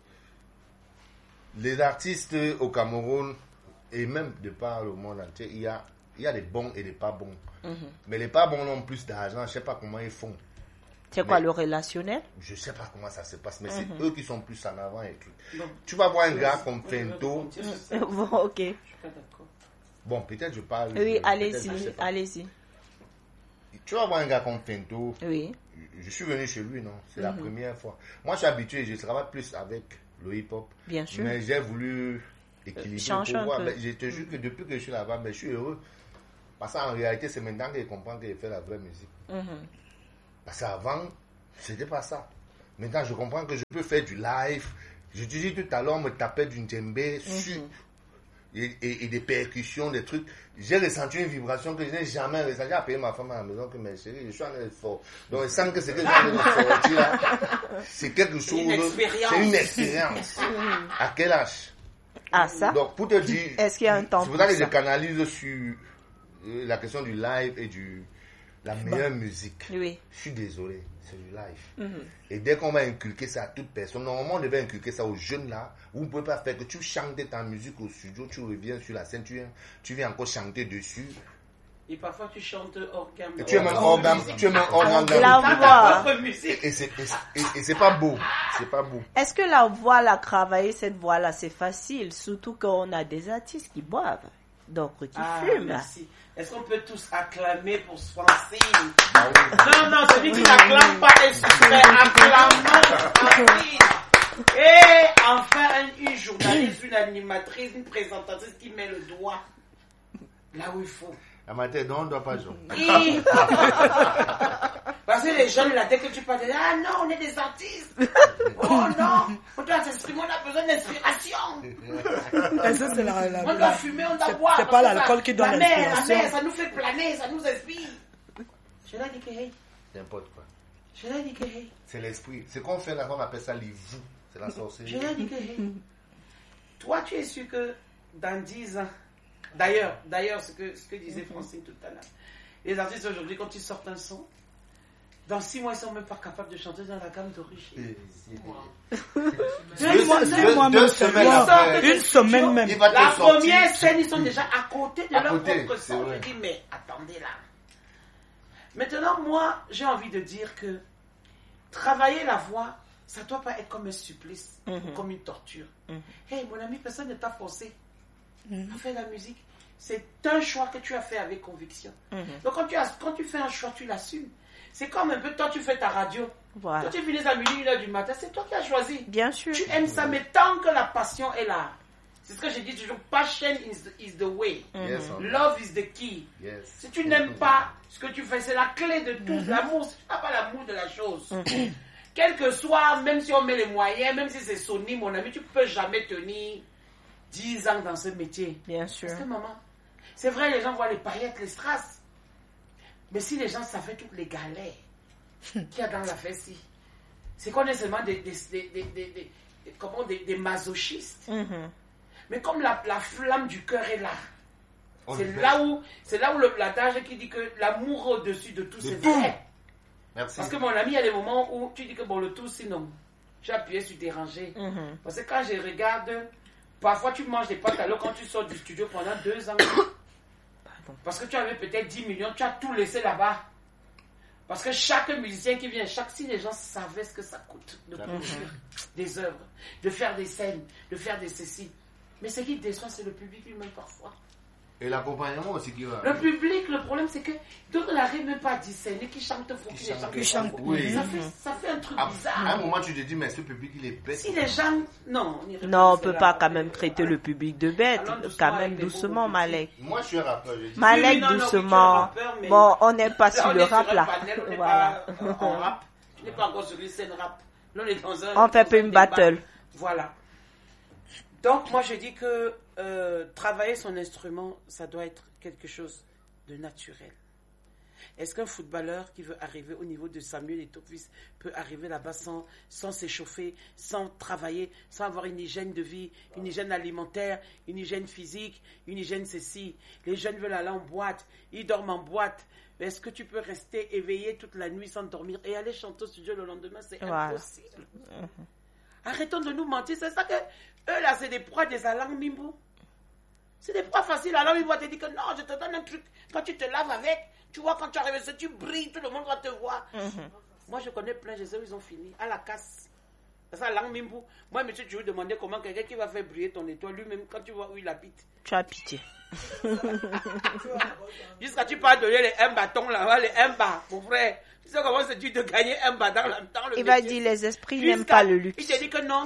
S2: Les artistes au Cameroun, et même de par le monde entier, il y a des bons et des pas bons. Mais les pas bons ont plus d'argent. Je ne sais pas comment ils font.
S1: C'est quoi le relationnel?
S2: Je ne sais pas comment ça se passe. Mais c'est eux qui sont plus en avant. Et tout. Tu vas voir un gars comme Fento.
S1: Bon, ok.
S3: Je suis pas d'accord.
S2: Bon, peut-être je parle.
S1: Oui, allez-y.
S2: Tu vas voir un gars comme Fento.
S1: Oui.
S2: Je suis venu chez lui, non? C'est la première fois. Moi, je suis habitué, je travaille plus avec le hip-hop.
S1: Bien sûr.
S2: Mais j'ai voulu équilibrer
S1: change
S2: pour
S1: un
S2: voir.
S1: peu.
S2: Mais je te jure que depuis que je suis là-bas, je suis heureux. Parce qu'en réalité, c'est maintenant que je comprends que je fais la vraie musique. Parce qu'avant, c'était pas ça. Maintenant, je comprends que je peux faire du live. Je te dis tout à l'heure, on me tapait d'une djembé sur et des percussions, des trucs. J'ai ressenti une vibration que je n'ai jamais ressentie. J'ai appelé ma femme à la maison que mes chéris, je suis en train de fort. Donc, je sens que c'est que je suis en train de sortir là. C'est quelque chose. C'est une expérience. À quel âge?
S1: Ah, ça?
S2: Donc, pour te dire.
S1: Est-ce qu'il y a un temps
S2: c'est pour ça que je canalise sur la question du live et la meilleure musique.
S1: Oui.
S2: Je suis désolé, c'est du live. Et dès qu'on va inculquer ça à toute personne, normalement on devait inculquer ça aux jeunes là, vous ne pouvez pas faire que tu chantes ta musique au studio, tu reviens sur la scène, tu viens encore chanter dessus.
S3: Et parfois tu chantes hors gamme.
S2: Et tu es même hors gamme,
S1: La voix.
S2: Et c'est pas beau, c'est pas beau.
S1: Est-ce que la voix, la travailler cette voix-là, c'est facile, surtout quand on a des artistes qui boivent, donc qui fument.
S3: Merci. Est-ce qu'on peut tous acclamer pour Francine? Non, celui qui n'acclame pas est suspect. Acclamons Francine. Et enfin, une journaliste, une animatrice, une présentatrice qui met le doigt là où il faut.
S2: Amateur, non, on ne doit pas jouer.
S3: Parce que les jeunes, là, dès que tu parles, ah non, on est des artistes. Oh non, on doit s'exprimer, on a besoin d'inspiration. On doit fumer, on doit boire.
S6: C'est pas l'alcool qui donne l'inspiration.
S3: La mer, ça nous fait planer, ça nous inspire. Je l'ai dit que hey.
S2: N'importe quoi.
S3: Je l'ai dit que hey.
S2: C'est l'esprit. C'est qu'on fait là, on appelle ça les vous. C'est la sorcellerie.
S3: Je l'ai dit que hey. Toi, tu es sûr que dans 10 ans, d'ailleurs, ce que disait Francine tout à l'heure, les artistes aujourd'hui, quand ils sortent un son, dans 6 mois, ils ne sont même pas capables de chanter dans la gamme d'origine.
S2: 2 semaines après.
S6: Une semaine même.
S3: La première scène, ils sont déjà à côté de leur propre son. Je dis, mais attendez là. Maintenant, moi, j'ai envie de dire que travailler la voix, ça ne doit pas être comme un supplice, ou comme une torture. Hey, mon ami, personne ne t'a forcé à faire la musique. C'est un choix que tu as fait avec conviction. Donc, quand tu fais un choix, tu l'assumes. C'est comme un peu, toi, tu fais ta radio.
S1: Voilà.
S3: Quand tu finis à minuit, 1h du matin, c'est toi qui as choisi.
S1: Bien sûr.
S3: Tu aimes ça, mais tant que la passion est là. C'est ce que je dis toujours, passion is the way.
S2: Yes,
S3: Love is the key.
S2: Yes.
S3: Si tu n'aimes pas ce que tu fais, c'est la clé de tout. L'amour, si tu n'as pas l'amour de la chose. Quel que soit, même si on met les moyens, même si c'est Sony, mon ami, tu ne peux jamais tenir 10 ans dans ce métier.
S1: Bien sûr.
S3: Parce que maman, c'est vrai, les gens voient les paillettes, les strass. Mais si les gens savaient toutes les galères qu'il y a dans la fesse-ci, c'est qu'on est seulement des masochistes. Mais comme la flamme du cœur est là, c'est là où l'adage qui dit que l'amour au-dessus de tout, c'est vrai.
S2: Merci.
S3: Parce que mon ami, il y a des moments où tu dis que bon, le tout, sinon, j'ai appuyé sur déranger. Parce que quand je regarde, parfois tu manges des pâtes alors quand tu sors du studio pendant 2 ans. Parce que tu avais peut-être 10 millions, tu as tout laissé là-bas. Parce que chaque musicien qui vient, si les gens savaient ce que ça coûte de produire des œuvres, de faire des scènes, de faire des ceci. Mais ce qui déçoit, c'est le public lui-même parfois.
S2: Et l'accompagnement aussi qui va.
S3: Le public, le problème, c'est que d'autres n'arrivent même pas à discerner qui chante faux, qui chante.
S2: Oui.
S3: Ça fait un truc bizarre.
S2: À un moment, tu te dis, mais ce public, il est bête.
S3: Si les gens. Non,
S1: on ne peut pas quand même traiter le public de bête. Quand même doucement, Malek.
S2: Moi, je suis un rappeur.
S1: Malek, doucement. Bon, on n'est pas sur le rap là.
S3: Voilà. En rap. Tu n'es pas encore sur une scène rap. Là, on est dans un.
S1: On fait une battle.
S3: Voilà. Donc, moi, je dis que travailler son instrument, ça doit être quelque chose de naturel. Est-ce qu'un footballeur qui veut arriver au niveau de Samuel Eto'o peut arriver là-bas sans s'échauffer, sans travailler, sans avoir une hygiène de vie, une hygiène alimentaire, une hygiène physique, une hygiène ceci? Les jeunes veulent aller en boîte, ils dorment en boîte. Mais est-ce que tu peux rester éveillé toute la nuit sans dormir et aller chanter au studio le lendemain? C'est impossible. Arrêtons de nous mentir. C'est ça que eux là, c'est des proies des alangues Mimbo. C'est des proies faciles. Alors Mimbo te dit que non, je te donne un truc. Quand tu te laves avec, tu vois, quand tu arrives, tu brilles, tout le monde va te voir. Moi, je connais plein, je sais où ils ont fini. À la casse. C'est ça, langue Mimbo. Moi, je me suis toujours demandé comment quelqu'un qui va faire briller ton étoile, lui-même, quand tu vois où il habite.
S1: Tu as pitié.
S3: Jusqu'à tu peux donner les 1 bâton là-bas, les 1 bas, mon frère. Tu sais comment c'est dur de gagner 1 bas dans le
S1: Il va dire les esprits n'aiment pas le luxe.
S3: Il te dit que non.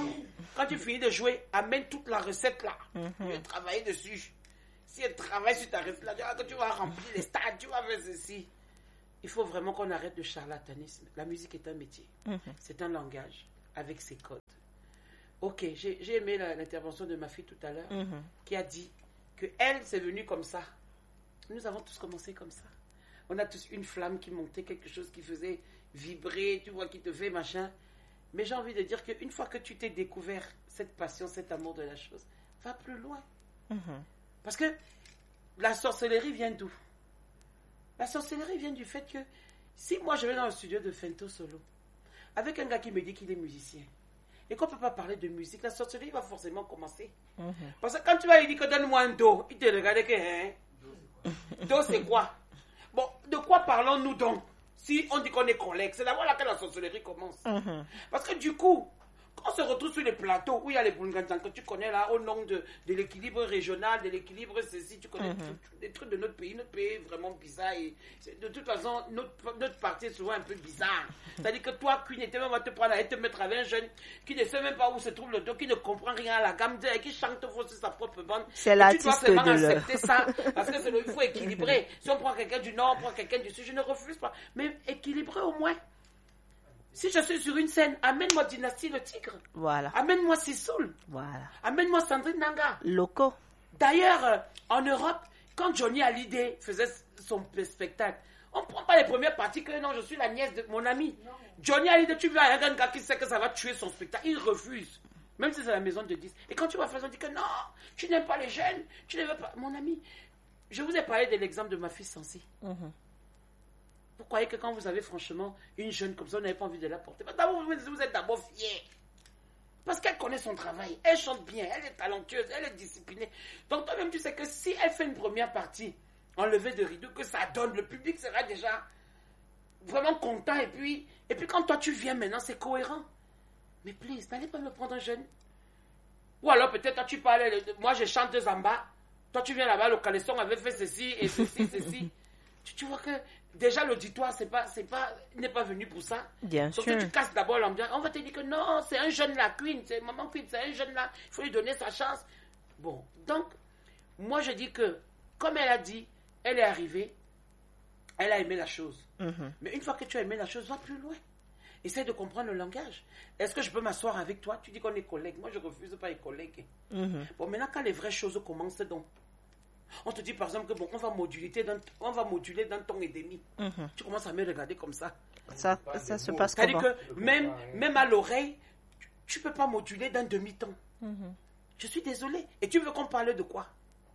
S3: Quand tu finis de jouer, amène toute la recette là. Je vais travailler dessus. Si elle travaille sur ta recette là, tu vas remplir les stades, tu vas faire ceci. Il faut vraiment qu'on arrête de charlatanisme. La musique est un métier. C'est un langage avec ses codes. Ok, j'ai aimé l'intervention de ma fille tout à l'heure qui a dit qu'elle, c'est venue comme ça. Nous avons tous commencé comme ça. On a tous une flamme qui montait, quelque chose qui faisait vibrer, tu vois, qui te fait machin. Mais j'ai envie de dire qu'une fois que tu t'es découvert cette passion, cet amour de la chose, va plus loin. Parce que la sorcellerie vient d'où? La sorcellerie vient du fait que si moi je vais dans le studio de Fento Solo, avec un gars qui me dit qu'il est musicien, et qu'on ne peut pas parler de musique, la sorcellerie va forcément commencer. Parce que quand tu vas lui dire que donne-moi un do, il te regarde que, hein? Do c'est quoi? Bon, de quoi parlons-nous donc? Si on dit qu'on est collègues, c'est d'abord là que la sorcellerie commence. Parce que du coup, quand on se retrouve sur les plateaux où il y a les Boulgantans que tu connais là, au nom de l'équilibre régional, de l'équilibre ceci, tu connais des trucs de notre pays. Notre pays est vraiment bizarre. Et de toute façon, notre parti est souvent un peu bizarre. C'est-à-dire que toi, Queen, tu va te prendre et te mettre avec un jeune qui ne sait même pas où se trouve le dos, qui ne comprend rien à la gamme, et qui chante sur sa propre bande.
S1: C'est l'artiste de l'heure.
S3: Tu dois vraiment accepter ça, parce que il faut équilibrer. Si on prend quelqu'un du Nord, on prend quelqu'un du Sud, je ne refuse pas. Mais équilibrer au moins. Si je suis sur une scène, amène-moi Dynastie le Tigre.
S1: Voilà.
S3: Amène-moi Sissoul.
S1: Voilà.
S3: Amène-moi Sandrine Nanga.
S1: Locaux.
S3: D'ailleurs, en Europe, quand Johnny Hallyday faisait son spectacle, on ne prend pas les premières parties que non, je suis la nièce de mon ami. Non. Johnny Hallyday, tu viens avec un gars qui sait que ça va tuer son spectacle. Il refuse. Même si c'est la maison de 10. Et quand tu vas faire ça, on dit que non, tu n'aimes pas les jeunes. Tu ne veux pas. Mon ami, je vous ai parlé de l'exemple de ma fille Sansi. Vous croyez que quand vous avez franchement une jeune comme ça, vous n'avez pas envie de la porter? Vous êtes d'abord fiers. Parce qu'elle connaît son travail. Elle chante bien. Elle est talentueuse. Elle est disciplinée. Donc toi-même, tu sais que si elle fait une première partie en levée de rideau, que ça donne, le public sera déjà vraiment content. Et puis quand toi, tu viens maintenant, c'est cohérent. Mais please, n'allez pas me prendre un jeune. Ou alors peut-être toi, tu parles, moi je chante Zamba. Toi, tu viens là-bas, le Caleçon avait fait ceci et ceci, ceci. Tu vois que déjà l'auditoire n'est pas venu pour ça.
S1: Bien sûr.
S3: Donc tu casses d'abord l'ambiance. On va te dire que non, c'est un jeune là, Queen, c'est maman Queen, c'est un jeune là. Il faut lui donner sa chance. Bon, donc moi je dis que comme elle a dit, elle est arrivée, elle a aimé la chose. Mais une fois que tu as aimé la chose, va plus loin. Essaye de comprendre le langage. Est-ce que je peux m'asseoir avec toi? Tu dis qu'on est collègues. Moi je refuse pas les collègues. Bon, maintenant quand les vraies choses commencent donc. On te dit par exemple que bon, on va moduler d'un ton et demi. Tu commences à me regarder comme ça.
S1: Ça se passe comment?
S3: C'est-à-dire que même à l'oreille, tu ne peux pas moduler d'un demi-ton. Je suis désolée. Et tu veux qu'on parle de quoi?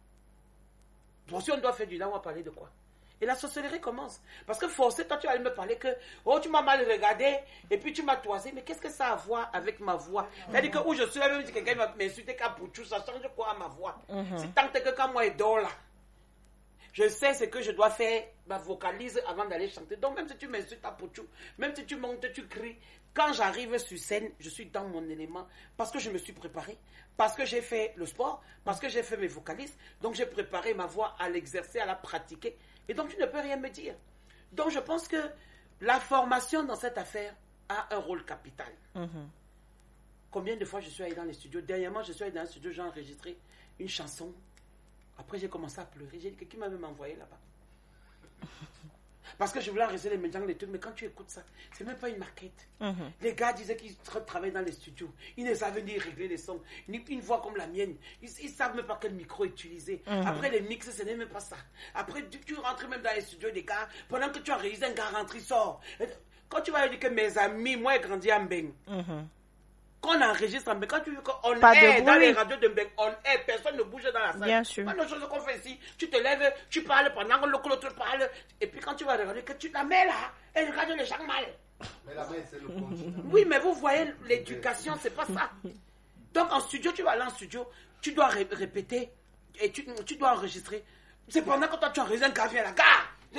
S3: Bon, si on doit faire du là, on va parler de quoi? Et la sorcellerie commence. Parce que forcément, toi, tu vas me parler que oh, tu m'as mal regardé et puis tu m'as toisé. Mais qu'est-ce que ça a à voir avec ma voix? C'est-à-dire que où je suis là, même si quelqu'un va m'insulter Capuchou, ça change quoi à ma voix? C'est tant que quand moi, je dors là, je sais ce que je dois faire, ma vocalise avant d'aller chanter. Donc, même si tu m'insultes à Pouchou, même si tu montes, tu cries, quand j'arrive sur scène, je suis dans mon élément parce que je me suis préparé, parce que j'ai fait le sport, parce que j'ai fait mes vocalises. Donc, j'ai préparé ma voix à l'exercer, à la pratiquer. Et donc, tu ne peux rien me dire. Donc, je pense que la formation dans cette affaire a un rôle capital. Combien de fois je suis allé dans les studios? Dernièrement, je suis allé dans un studio, j'ai enregistré une chanson. Après, j'ai commencé à pleurer. J'ai dit, qui m'a même envoyé là-bas? Parce que je voulais enregistrer les médias, les trucs, mais quand tu écoutes ça, c'est même pas une maquette. Les gars disaient qu'ils travaillaient dans les studios. Ils ne savaient ni régler les sons, ni une voix comme la mienne. Ils ne savent même pas quel micro utiliser. Après, les mix, ce n'est même pas ça. Après, tu rentres même dans les studios des gars. Pendant que tu enregistres, un gars rentre, il sort. Quand tu vas dire que mes amis, moi, j'ai grandi à Mbeng. Qu'on enregistre en Mbeng, quand tu veux qu'on est dans les radios de Mbeng, on est, personne ne bouge dans la salle.
S1: Bien sûr.
S3: Pas de choses qu'on fait ici. Tu te lèves, tu parles pendant que l'autre parle. Et puis quand tu vas regarder, que tu la mets là, elle regarde les gens mal.
S2: Mais la main, c'est le continent.
S3: Oui, mais vous voyez, l'éducation, c'est pas ça. Donc en studio, tu vas aller en studio, tu dois répéter et tu dois enregistrer. C'est pendant que toi tu enregistres un gars vient là, gars.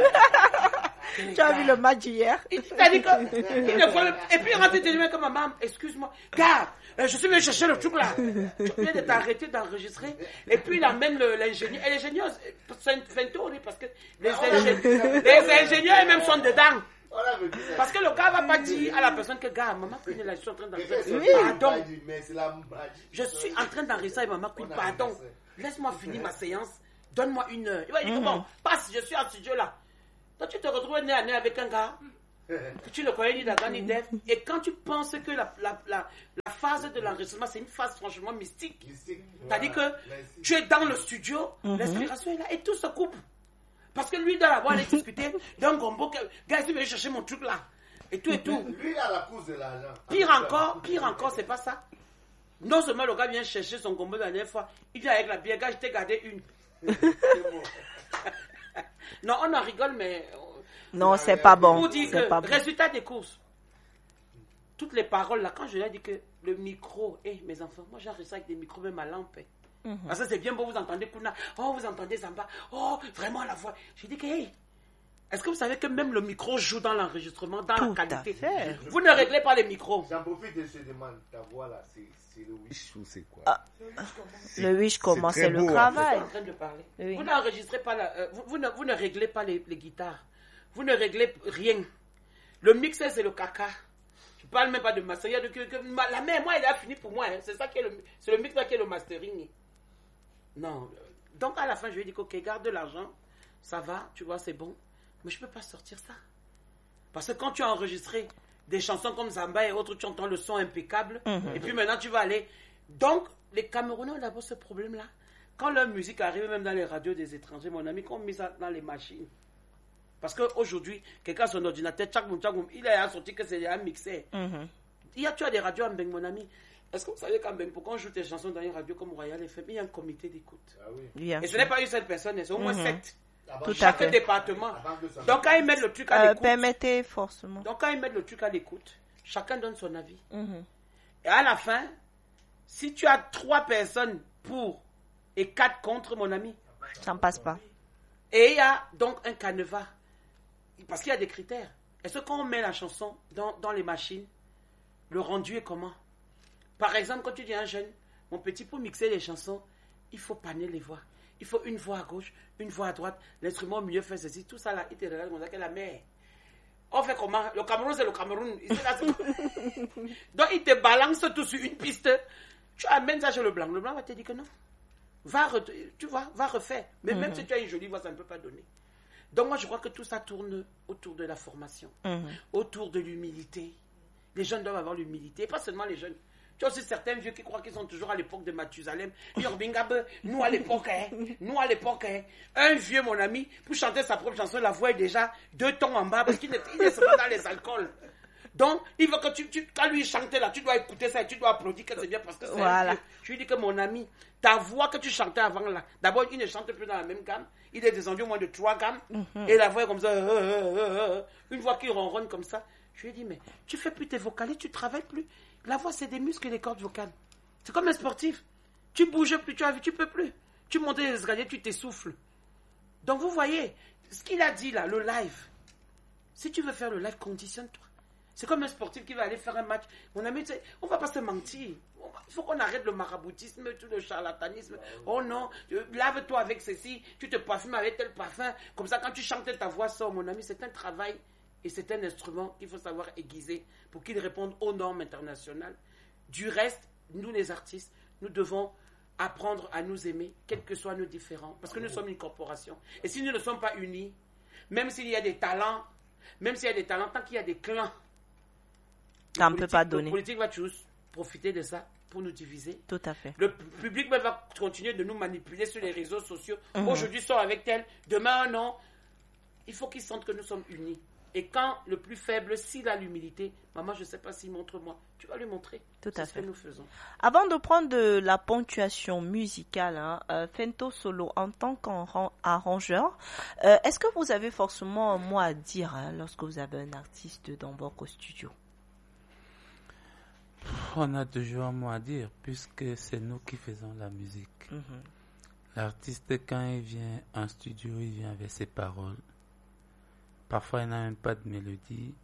S1: Tu as vu le match hier?
S3: C'est-à-dire que, et puis il rentre et dit comme maman, excuse-moi, gars, je suis venu chercher le truc là. Tu viens de t'arrêter d'enregistrer. Et puis il amène l'ingénieur. Elle est ingénieuse. C'est un Fento, parce que les ingénieurs eux-mêmes sont dedans. Parce que le gars va pas dire à la personne que, gars, maman Queen, là, je suis en train d'enregistrer.
S1: Oui.
S3: Pardon. Je suis en train d'enregistrer, maman Queen, pardon. Laisse-moi finir ma séance. Donne-moi 1 heure. Il va dire, bon, passe, je suis en studio là. Toi, tu te retrouves nez à nez avec un gars que tu ne connais ni d'Adam ni d'Ève. Et quand tu penses que la phase de l'enregistrement, c'est une phase franchement mystique. C'est-à-dire que tu es dans le studio, l'inspiration est là et tout se coupe. Parce que lui, dans la voix, il est discuté d'un gombo. Gars, tu veux chercher mon truc là. Et tout.
S2: Lui, il a la cause de l'argent.
S3: Pire encore, c'est pas ça. Non seulement le gars vient chercher son gombo la dernière fois, il vient avec la bière. Gars, je t'ai gardé une. Non, on en rigole, mais...
S1: Non, c'est pas bon.
S3: Pour dire que, résultat des courses, toutes les paroles là, quand je leur ai dit que le micro, mes enfants, moi j'enregistre avec des micros, même à lampe. Parce que c'est bien beau, vous entendez Kuna, vous entendez Zamba, vraiment la voix. J'ai dit que, est-ce que vous savez que même le micro joue dans l'enregistrement, dans la qualité? Vous ne réglez pas les micros.
S2: J'en profite de se demander, ta voix là, c'est le wish ou c'est quoi?
S1: Le wish, comment c'est le travail?
S3: Je suis en train de parler. Oui. Vous n'enregistrez pas, vous ne réglez pas les guitares. Vous ne réglez rien. Le mixer, c'est le caca. Je ne parle même pas de mastering. La mère, moi, elle a fini pour moi. C'est ça qui est c'est le mixer qui est le mastering. Non. Donc, à la fin, je lui ai dit, ok, garde de l'argent. Ça va, tu vois, c'est bon. Mais je ne peux pas sortir ça. Parce que quand tu as enregistré des chansons comme Zamba et autres, tu entends le son impeccable. Et puis maintenant, tu vas aller... Donc, les Camerounais ont d'abord ce problème-là. Quand leur musique arrive, même dans les radios des étrangers, mon ami, qu'on met ça dans les machines. Parce qu'aujourd'hui, quelqu'un a son ordinateur, il a sorti que c'est un mixeur. Tu as des radios en Beng, mon ami. Est-ce que vous savez qu'en Beng, pourquoi on joue des chansons dans une radio comme Royal FM, il y a un comité d'écoute. Et ce n'est pas une seule personne, c'est au moins 7. Chaque département. Donc quand ils mettent le truc à l'écoute.
S1: Permettez forcément.
S3: Donc quand ils mettent le truc à l'écoute, chacun donne son avis. Et à la fin, si tu as 3 personnes pour et 4 contre, mon ami,
S1: ça ne passe pas.
S3: Et il y a donc un canevas. Parce qu'il y a des critères. Est-ce que quand on met la chanson dans les machines, le rendu est comment? Par exemple, quand tu dis à un jeune, mon petit, pour mixer les chansons, il faut panner les voix. Il faut une voix à gauche, une voix à droite, l'instrument au milieu fait ceci, tout ça là, il te regarde comme ça, que la mère. On fait comment? Le Cameroun, c'est le Cameroun. Donc, il te balance tout sur une piste. Tu amènes ça chez le blanc. Le blanc va te dire que non. Va refaire. Mais même si tu as une jolie voix, ça ne peut pas donner. Donc moi, je crois que tout ça tourne autour de la formation, autour de l'humilité. Les jeunes doivent avoir l'humilité, et pas seulement les jeunes. Tu as aussi certains vieux qui croient qu'ils sont toujours à l'époque de Mathusalem. Nous à l'époque, un vieux, mon ami, pour chanter sa propre chanson, la voix est déjà 2 tons en bas, parce qu'il est seulement dans les alcools. Donc, il veut que quand lui chantait là, tu dois écouter ça et tu dois applaudir que c'est bien parce que c'est un vieux. Je lui dis que mon ami, ta voix que tu chantais avant là, d'abord, il ne chante plus dans la même gamme. Il est descendu au moins de 3 gammes. Et la voix est comme ça. Une voix qui ronronne comme ça. Je lui ai dit, mais tu fais plus tes vocalises, tu travailles plus. La voix, c'est des muscles et des cordes vocales. C'est comme un sportif. Tu bouges plus, tu peux plus. Tu montes les escaliers, tu t'essouffles. Donc, vous voyez, ce qu'il a dit là, le live. Si tu veux faire le live, conditionne-toi. C'est comme un sportif qui va aller faire un match. Mon ami, on ne va pas se mentir. Il faut qu'on arrête le maraboutisme, tout le charlatanisme. Oh non, lave-toi avec ceci, tu te parfumes avec tel parfum. Comme ça, quand tu chantes, ta voix sort, mon ami. C'est un travail et c'est un instrument qu'il faut savoir aiguiser pour qu'il réponde aux normes internationales. Du reste, nous les artistes, nous devons apprendre à nous aimer, quels que soient nos différends. Parce que nous sommes une corporation. Et si nous ne sommes pas unis, même s'il y a des talents, tant qu'il y a des clans,
S1: ça ne peut pas donner.
S3: Le politique va toujours profiter de ça pour nous diviser.
S1: Tout à fait.
S3: Le public va continuer de nous manipuler sur les réseaux sociaux. Aujourd'hui, sort avec tel, demain, non. Il faut qu'ils sentent que nous sommes unis. Et quand le plus faible, s'il a l'humilité, maman, je ne sais pas s'il montre-moi, tu vas lui montrer.
S1: Tout à fait.
S3: C'est ce que nous faisons.
S1: Avant de prendre de la ponctuation musicale, Fento Solo, en tant qu'arrangeur, est-ce que vous avez forcément un mot à dire lorsque vous avez un artiste dans votre studio?
S5: On a toujours un mot à dire, puisque c'est nous qui faisons la musique. L'artiste, quand il vient en studio, il vient avec ses paroles. Parfois, il n'a même pas de mélodie.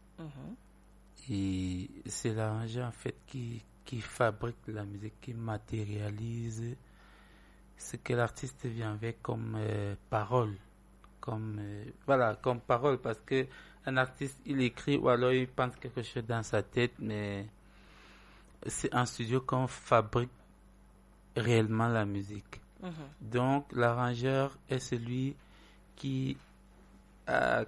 S5: Et c'est l'arrangeur, en fait, qui fabrique la musique, qui matérialise ce que l'artiste vient avec comme parole. Comme parole, parce que un artiste, il écrit ou alors il pense quelque chose dans sa tête, mais c'est en studio qu'on fabrique réellement la musique. Donc, l'arrangeur est celui qui, à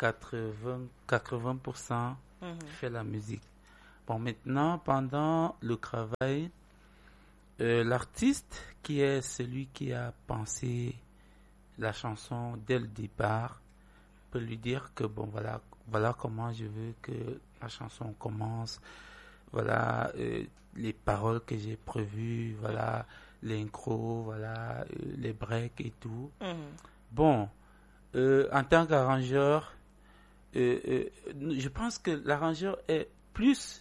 S5: 80% fait la musique. Bon, maintenant, pendant le travail, l'artiste, qui est celui qui a pensé la chanson dès le départ, peut lui dire que bon, voilà comment je veux que la chanson commence, voilà les paroles que j'ai prévues, voilà l'intro, voilà les breaks et tout. Bon, en tant qu'arrangeur, je pense que l'arrangeur est plus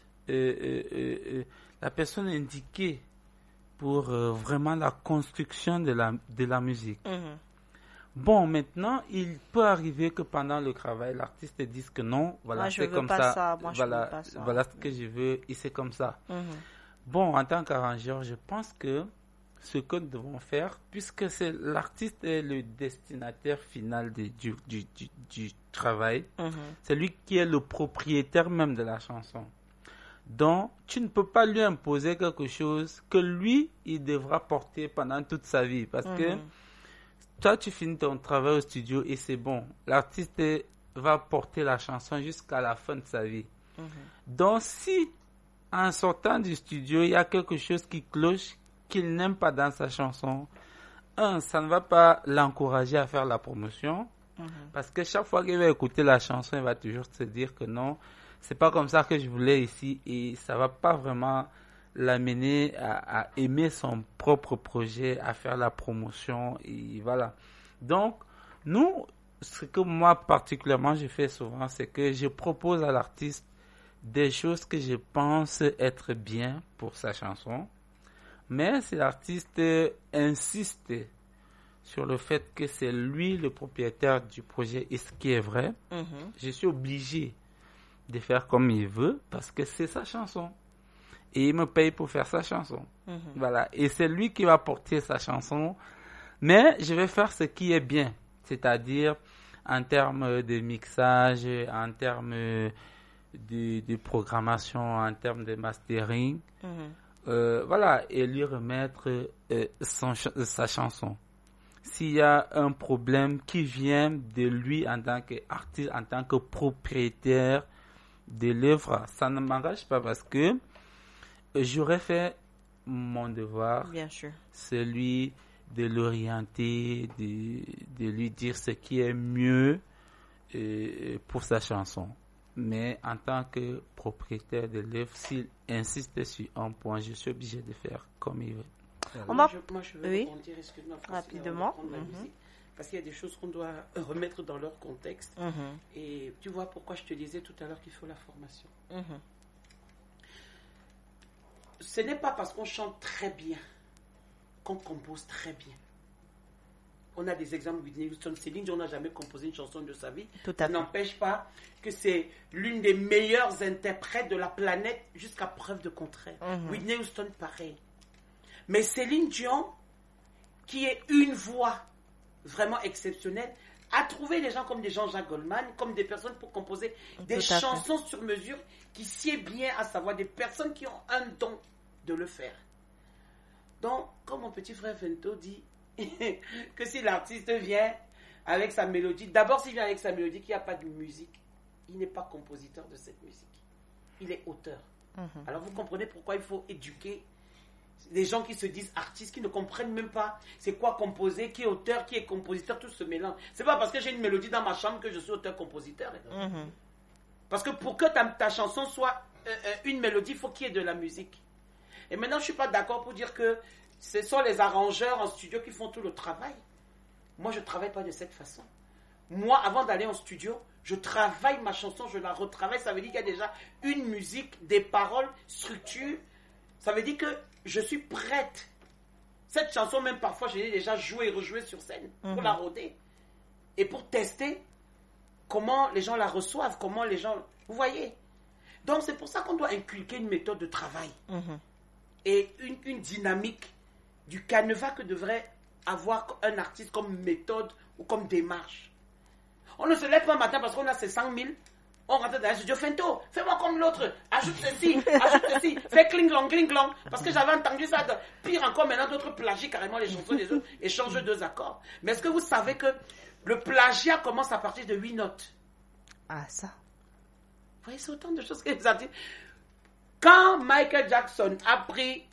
S5: la personne indiquée pour vraiment la construction de la musique. Bon, maintenant, il peut arriver que pendant le travail, l'artiste dise que non, voilà, c'est comme ça, voilà ce que je veux, et c'est comme ça. Bon, en tant qu'arrangeur, je pense que ce que nous devons faire, puisque c'est l'artiste est le destinataire final du travail, c'est lui qui est le propriétaire même de la chanson. Donc, tu ne peux pas lui imposer quelque chose que lui, il devra porter pendant toute sa vie, parce que toi, tu finis ton travail au studio et c'est bon. L'artiste va porter la chanson jusqu'à la fin de sa vie. Donc, si en sortant du studio, il y a quelque chose qui cloche, qu'il n'aime pas dans sa chanson, ça ne va pas l'encourager à faire la promotion, parce que chaque fois qu'il va écouter la chanson, il va toujours se dire que non, c'est pas comme ça que je voulais ici, et ça va pas vraiment l'amener à aimer son propre projet, à faire la promotion, et voilà. Donc, nous, ce que moi particulièrement je fais souvent, c'est que je propose à l'artiste des choses que je pense être bien pour sa chanson, mais si l'artiste insiste sur le fait que c'est lui le propriétaire du projet, et ce qui est vrai, je suis obligé de faire comme il veut, parce que c'est sa chanson. Et il me paye pour faire sa chanson. Voilà. Et c'est lui qui va porter sa chanson. Mais je vais faire ce qui est bien. C'est-à-dire, en termes de mixage, en termes de programmation, en termes de mastering. Voilà. Et lui remettre sa chanson. S'il y a un problème qui vient de lui en tant qu'artiste, en tant que propriétaire de l'œuvre, ça ne m'engage pas, parce que j'aurais fait mon devoir,
S1: bien sûr,
S5: celui de l'orienter, de lui dire ce qui est mieux pour sa chanson. Mais en tant que propriétaire de l'œuvre, s'il insiste sur un point, je suis obligé de faire comme il veut.
S3: Moi, je veux rebondir, excuse-moi,
S1: rapidement,
S3: parce qu'il y a des choses qu'on doit remettre dans leur contexte. Et tu vois pourquoi je te disais tout à l'heure qu'il faut la formation. Ce n'est pas parce qu'on chante très bien qu'on compose très bien. On a des exemples. Whitney Houston, Céline Dion n'a jamais composé une chanson de sa vie. Ça n'empêche pas que c'est l'une des meilleures interprètes de la planète jusqu'à preuve de contraire. Whitney Houston, pareil. Mais Céline Dion, qui est une voix vraiment exceptionnelle, a trouvé des gens comme des Jean-Jacques Goldman, comme des personnes pour composer des chansons sur mesure qui sied bien à savoir des personnes qui ont un don de le faire. Donc, comme mon petit frère Vento dit, que si l'artiste vient avec sa mélodie, d'abord s'il vient avec sa mélodie qu'il n'y a pas de musique, il n'est pas compositeur de cette musique. Il est auteur. Alors vous comprenez pourquoi il faut éduquer des gens qui se disent artistes, qui ne comprennent même pas c'est quoi composer, qui est auteur, qui est compositeur, tout se mélange. C'est pas parce que j'ai une mélodie dans ma chambre que je suis auteur-compositeur. Parce que pour que ta chanson soit une mélodie, il faut qu'il y ait de la musique. Et maintenant, je ne suis pas d'accord pour dire que ce sont les arrangeurs en studio qui font tout le travail. Moi, je ne travaille pas de cette façon. Moi, avant d'aller en studio, je travaille ma chanson, je la retravaille. Ça veut dire qu'il y a déjà une musique, des paroles, structure. Ça veut dire que je suis prête. Cette chanson, même parfois, je l'ai déjà jouée et rejouée sur scène pour la roder. Et pour tester comment les gens la reçoivent, comment les gens... Vous voyez? Donc, c'est pour ça qu'on doit inculquer une méthode de travail. Et une dynamique du canevas que devrait avoir un artiste comme méthode ou comme démarche. On ne se lève pas un matin parce qu'on a ses 100 000 On rentre dans le studio, Fento, fais-moi comme l'autre, ajoute ceci, fais cling-long, parce que j'avais entendu ça, pire encore, maintenant d'autres plagient carrément les chansons des autres et changent 2 accords. Mais est-ce que vous savez que le plagiat commence à partir de 8 notes?
S1: Ah, ça.
S3: Vous voyez, c'est autant de choses que les artistes. Quand Michael Jackson a pris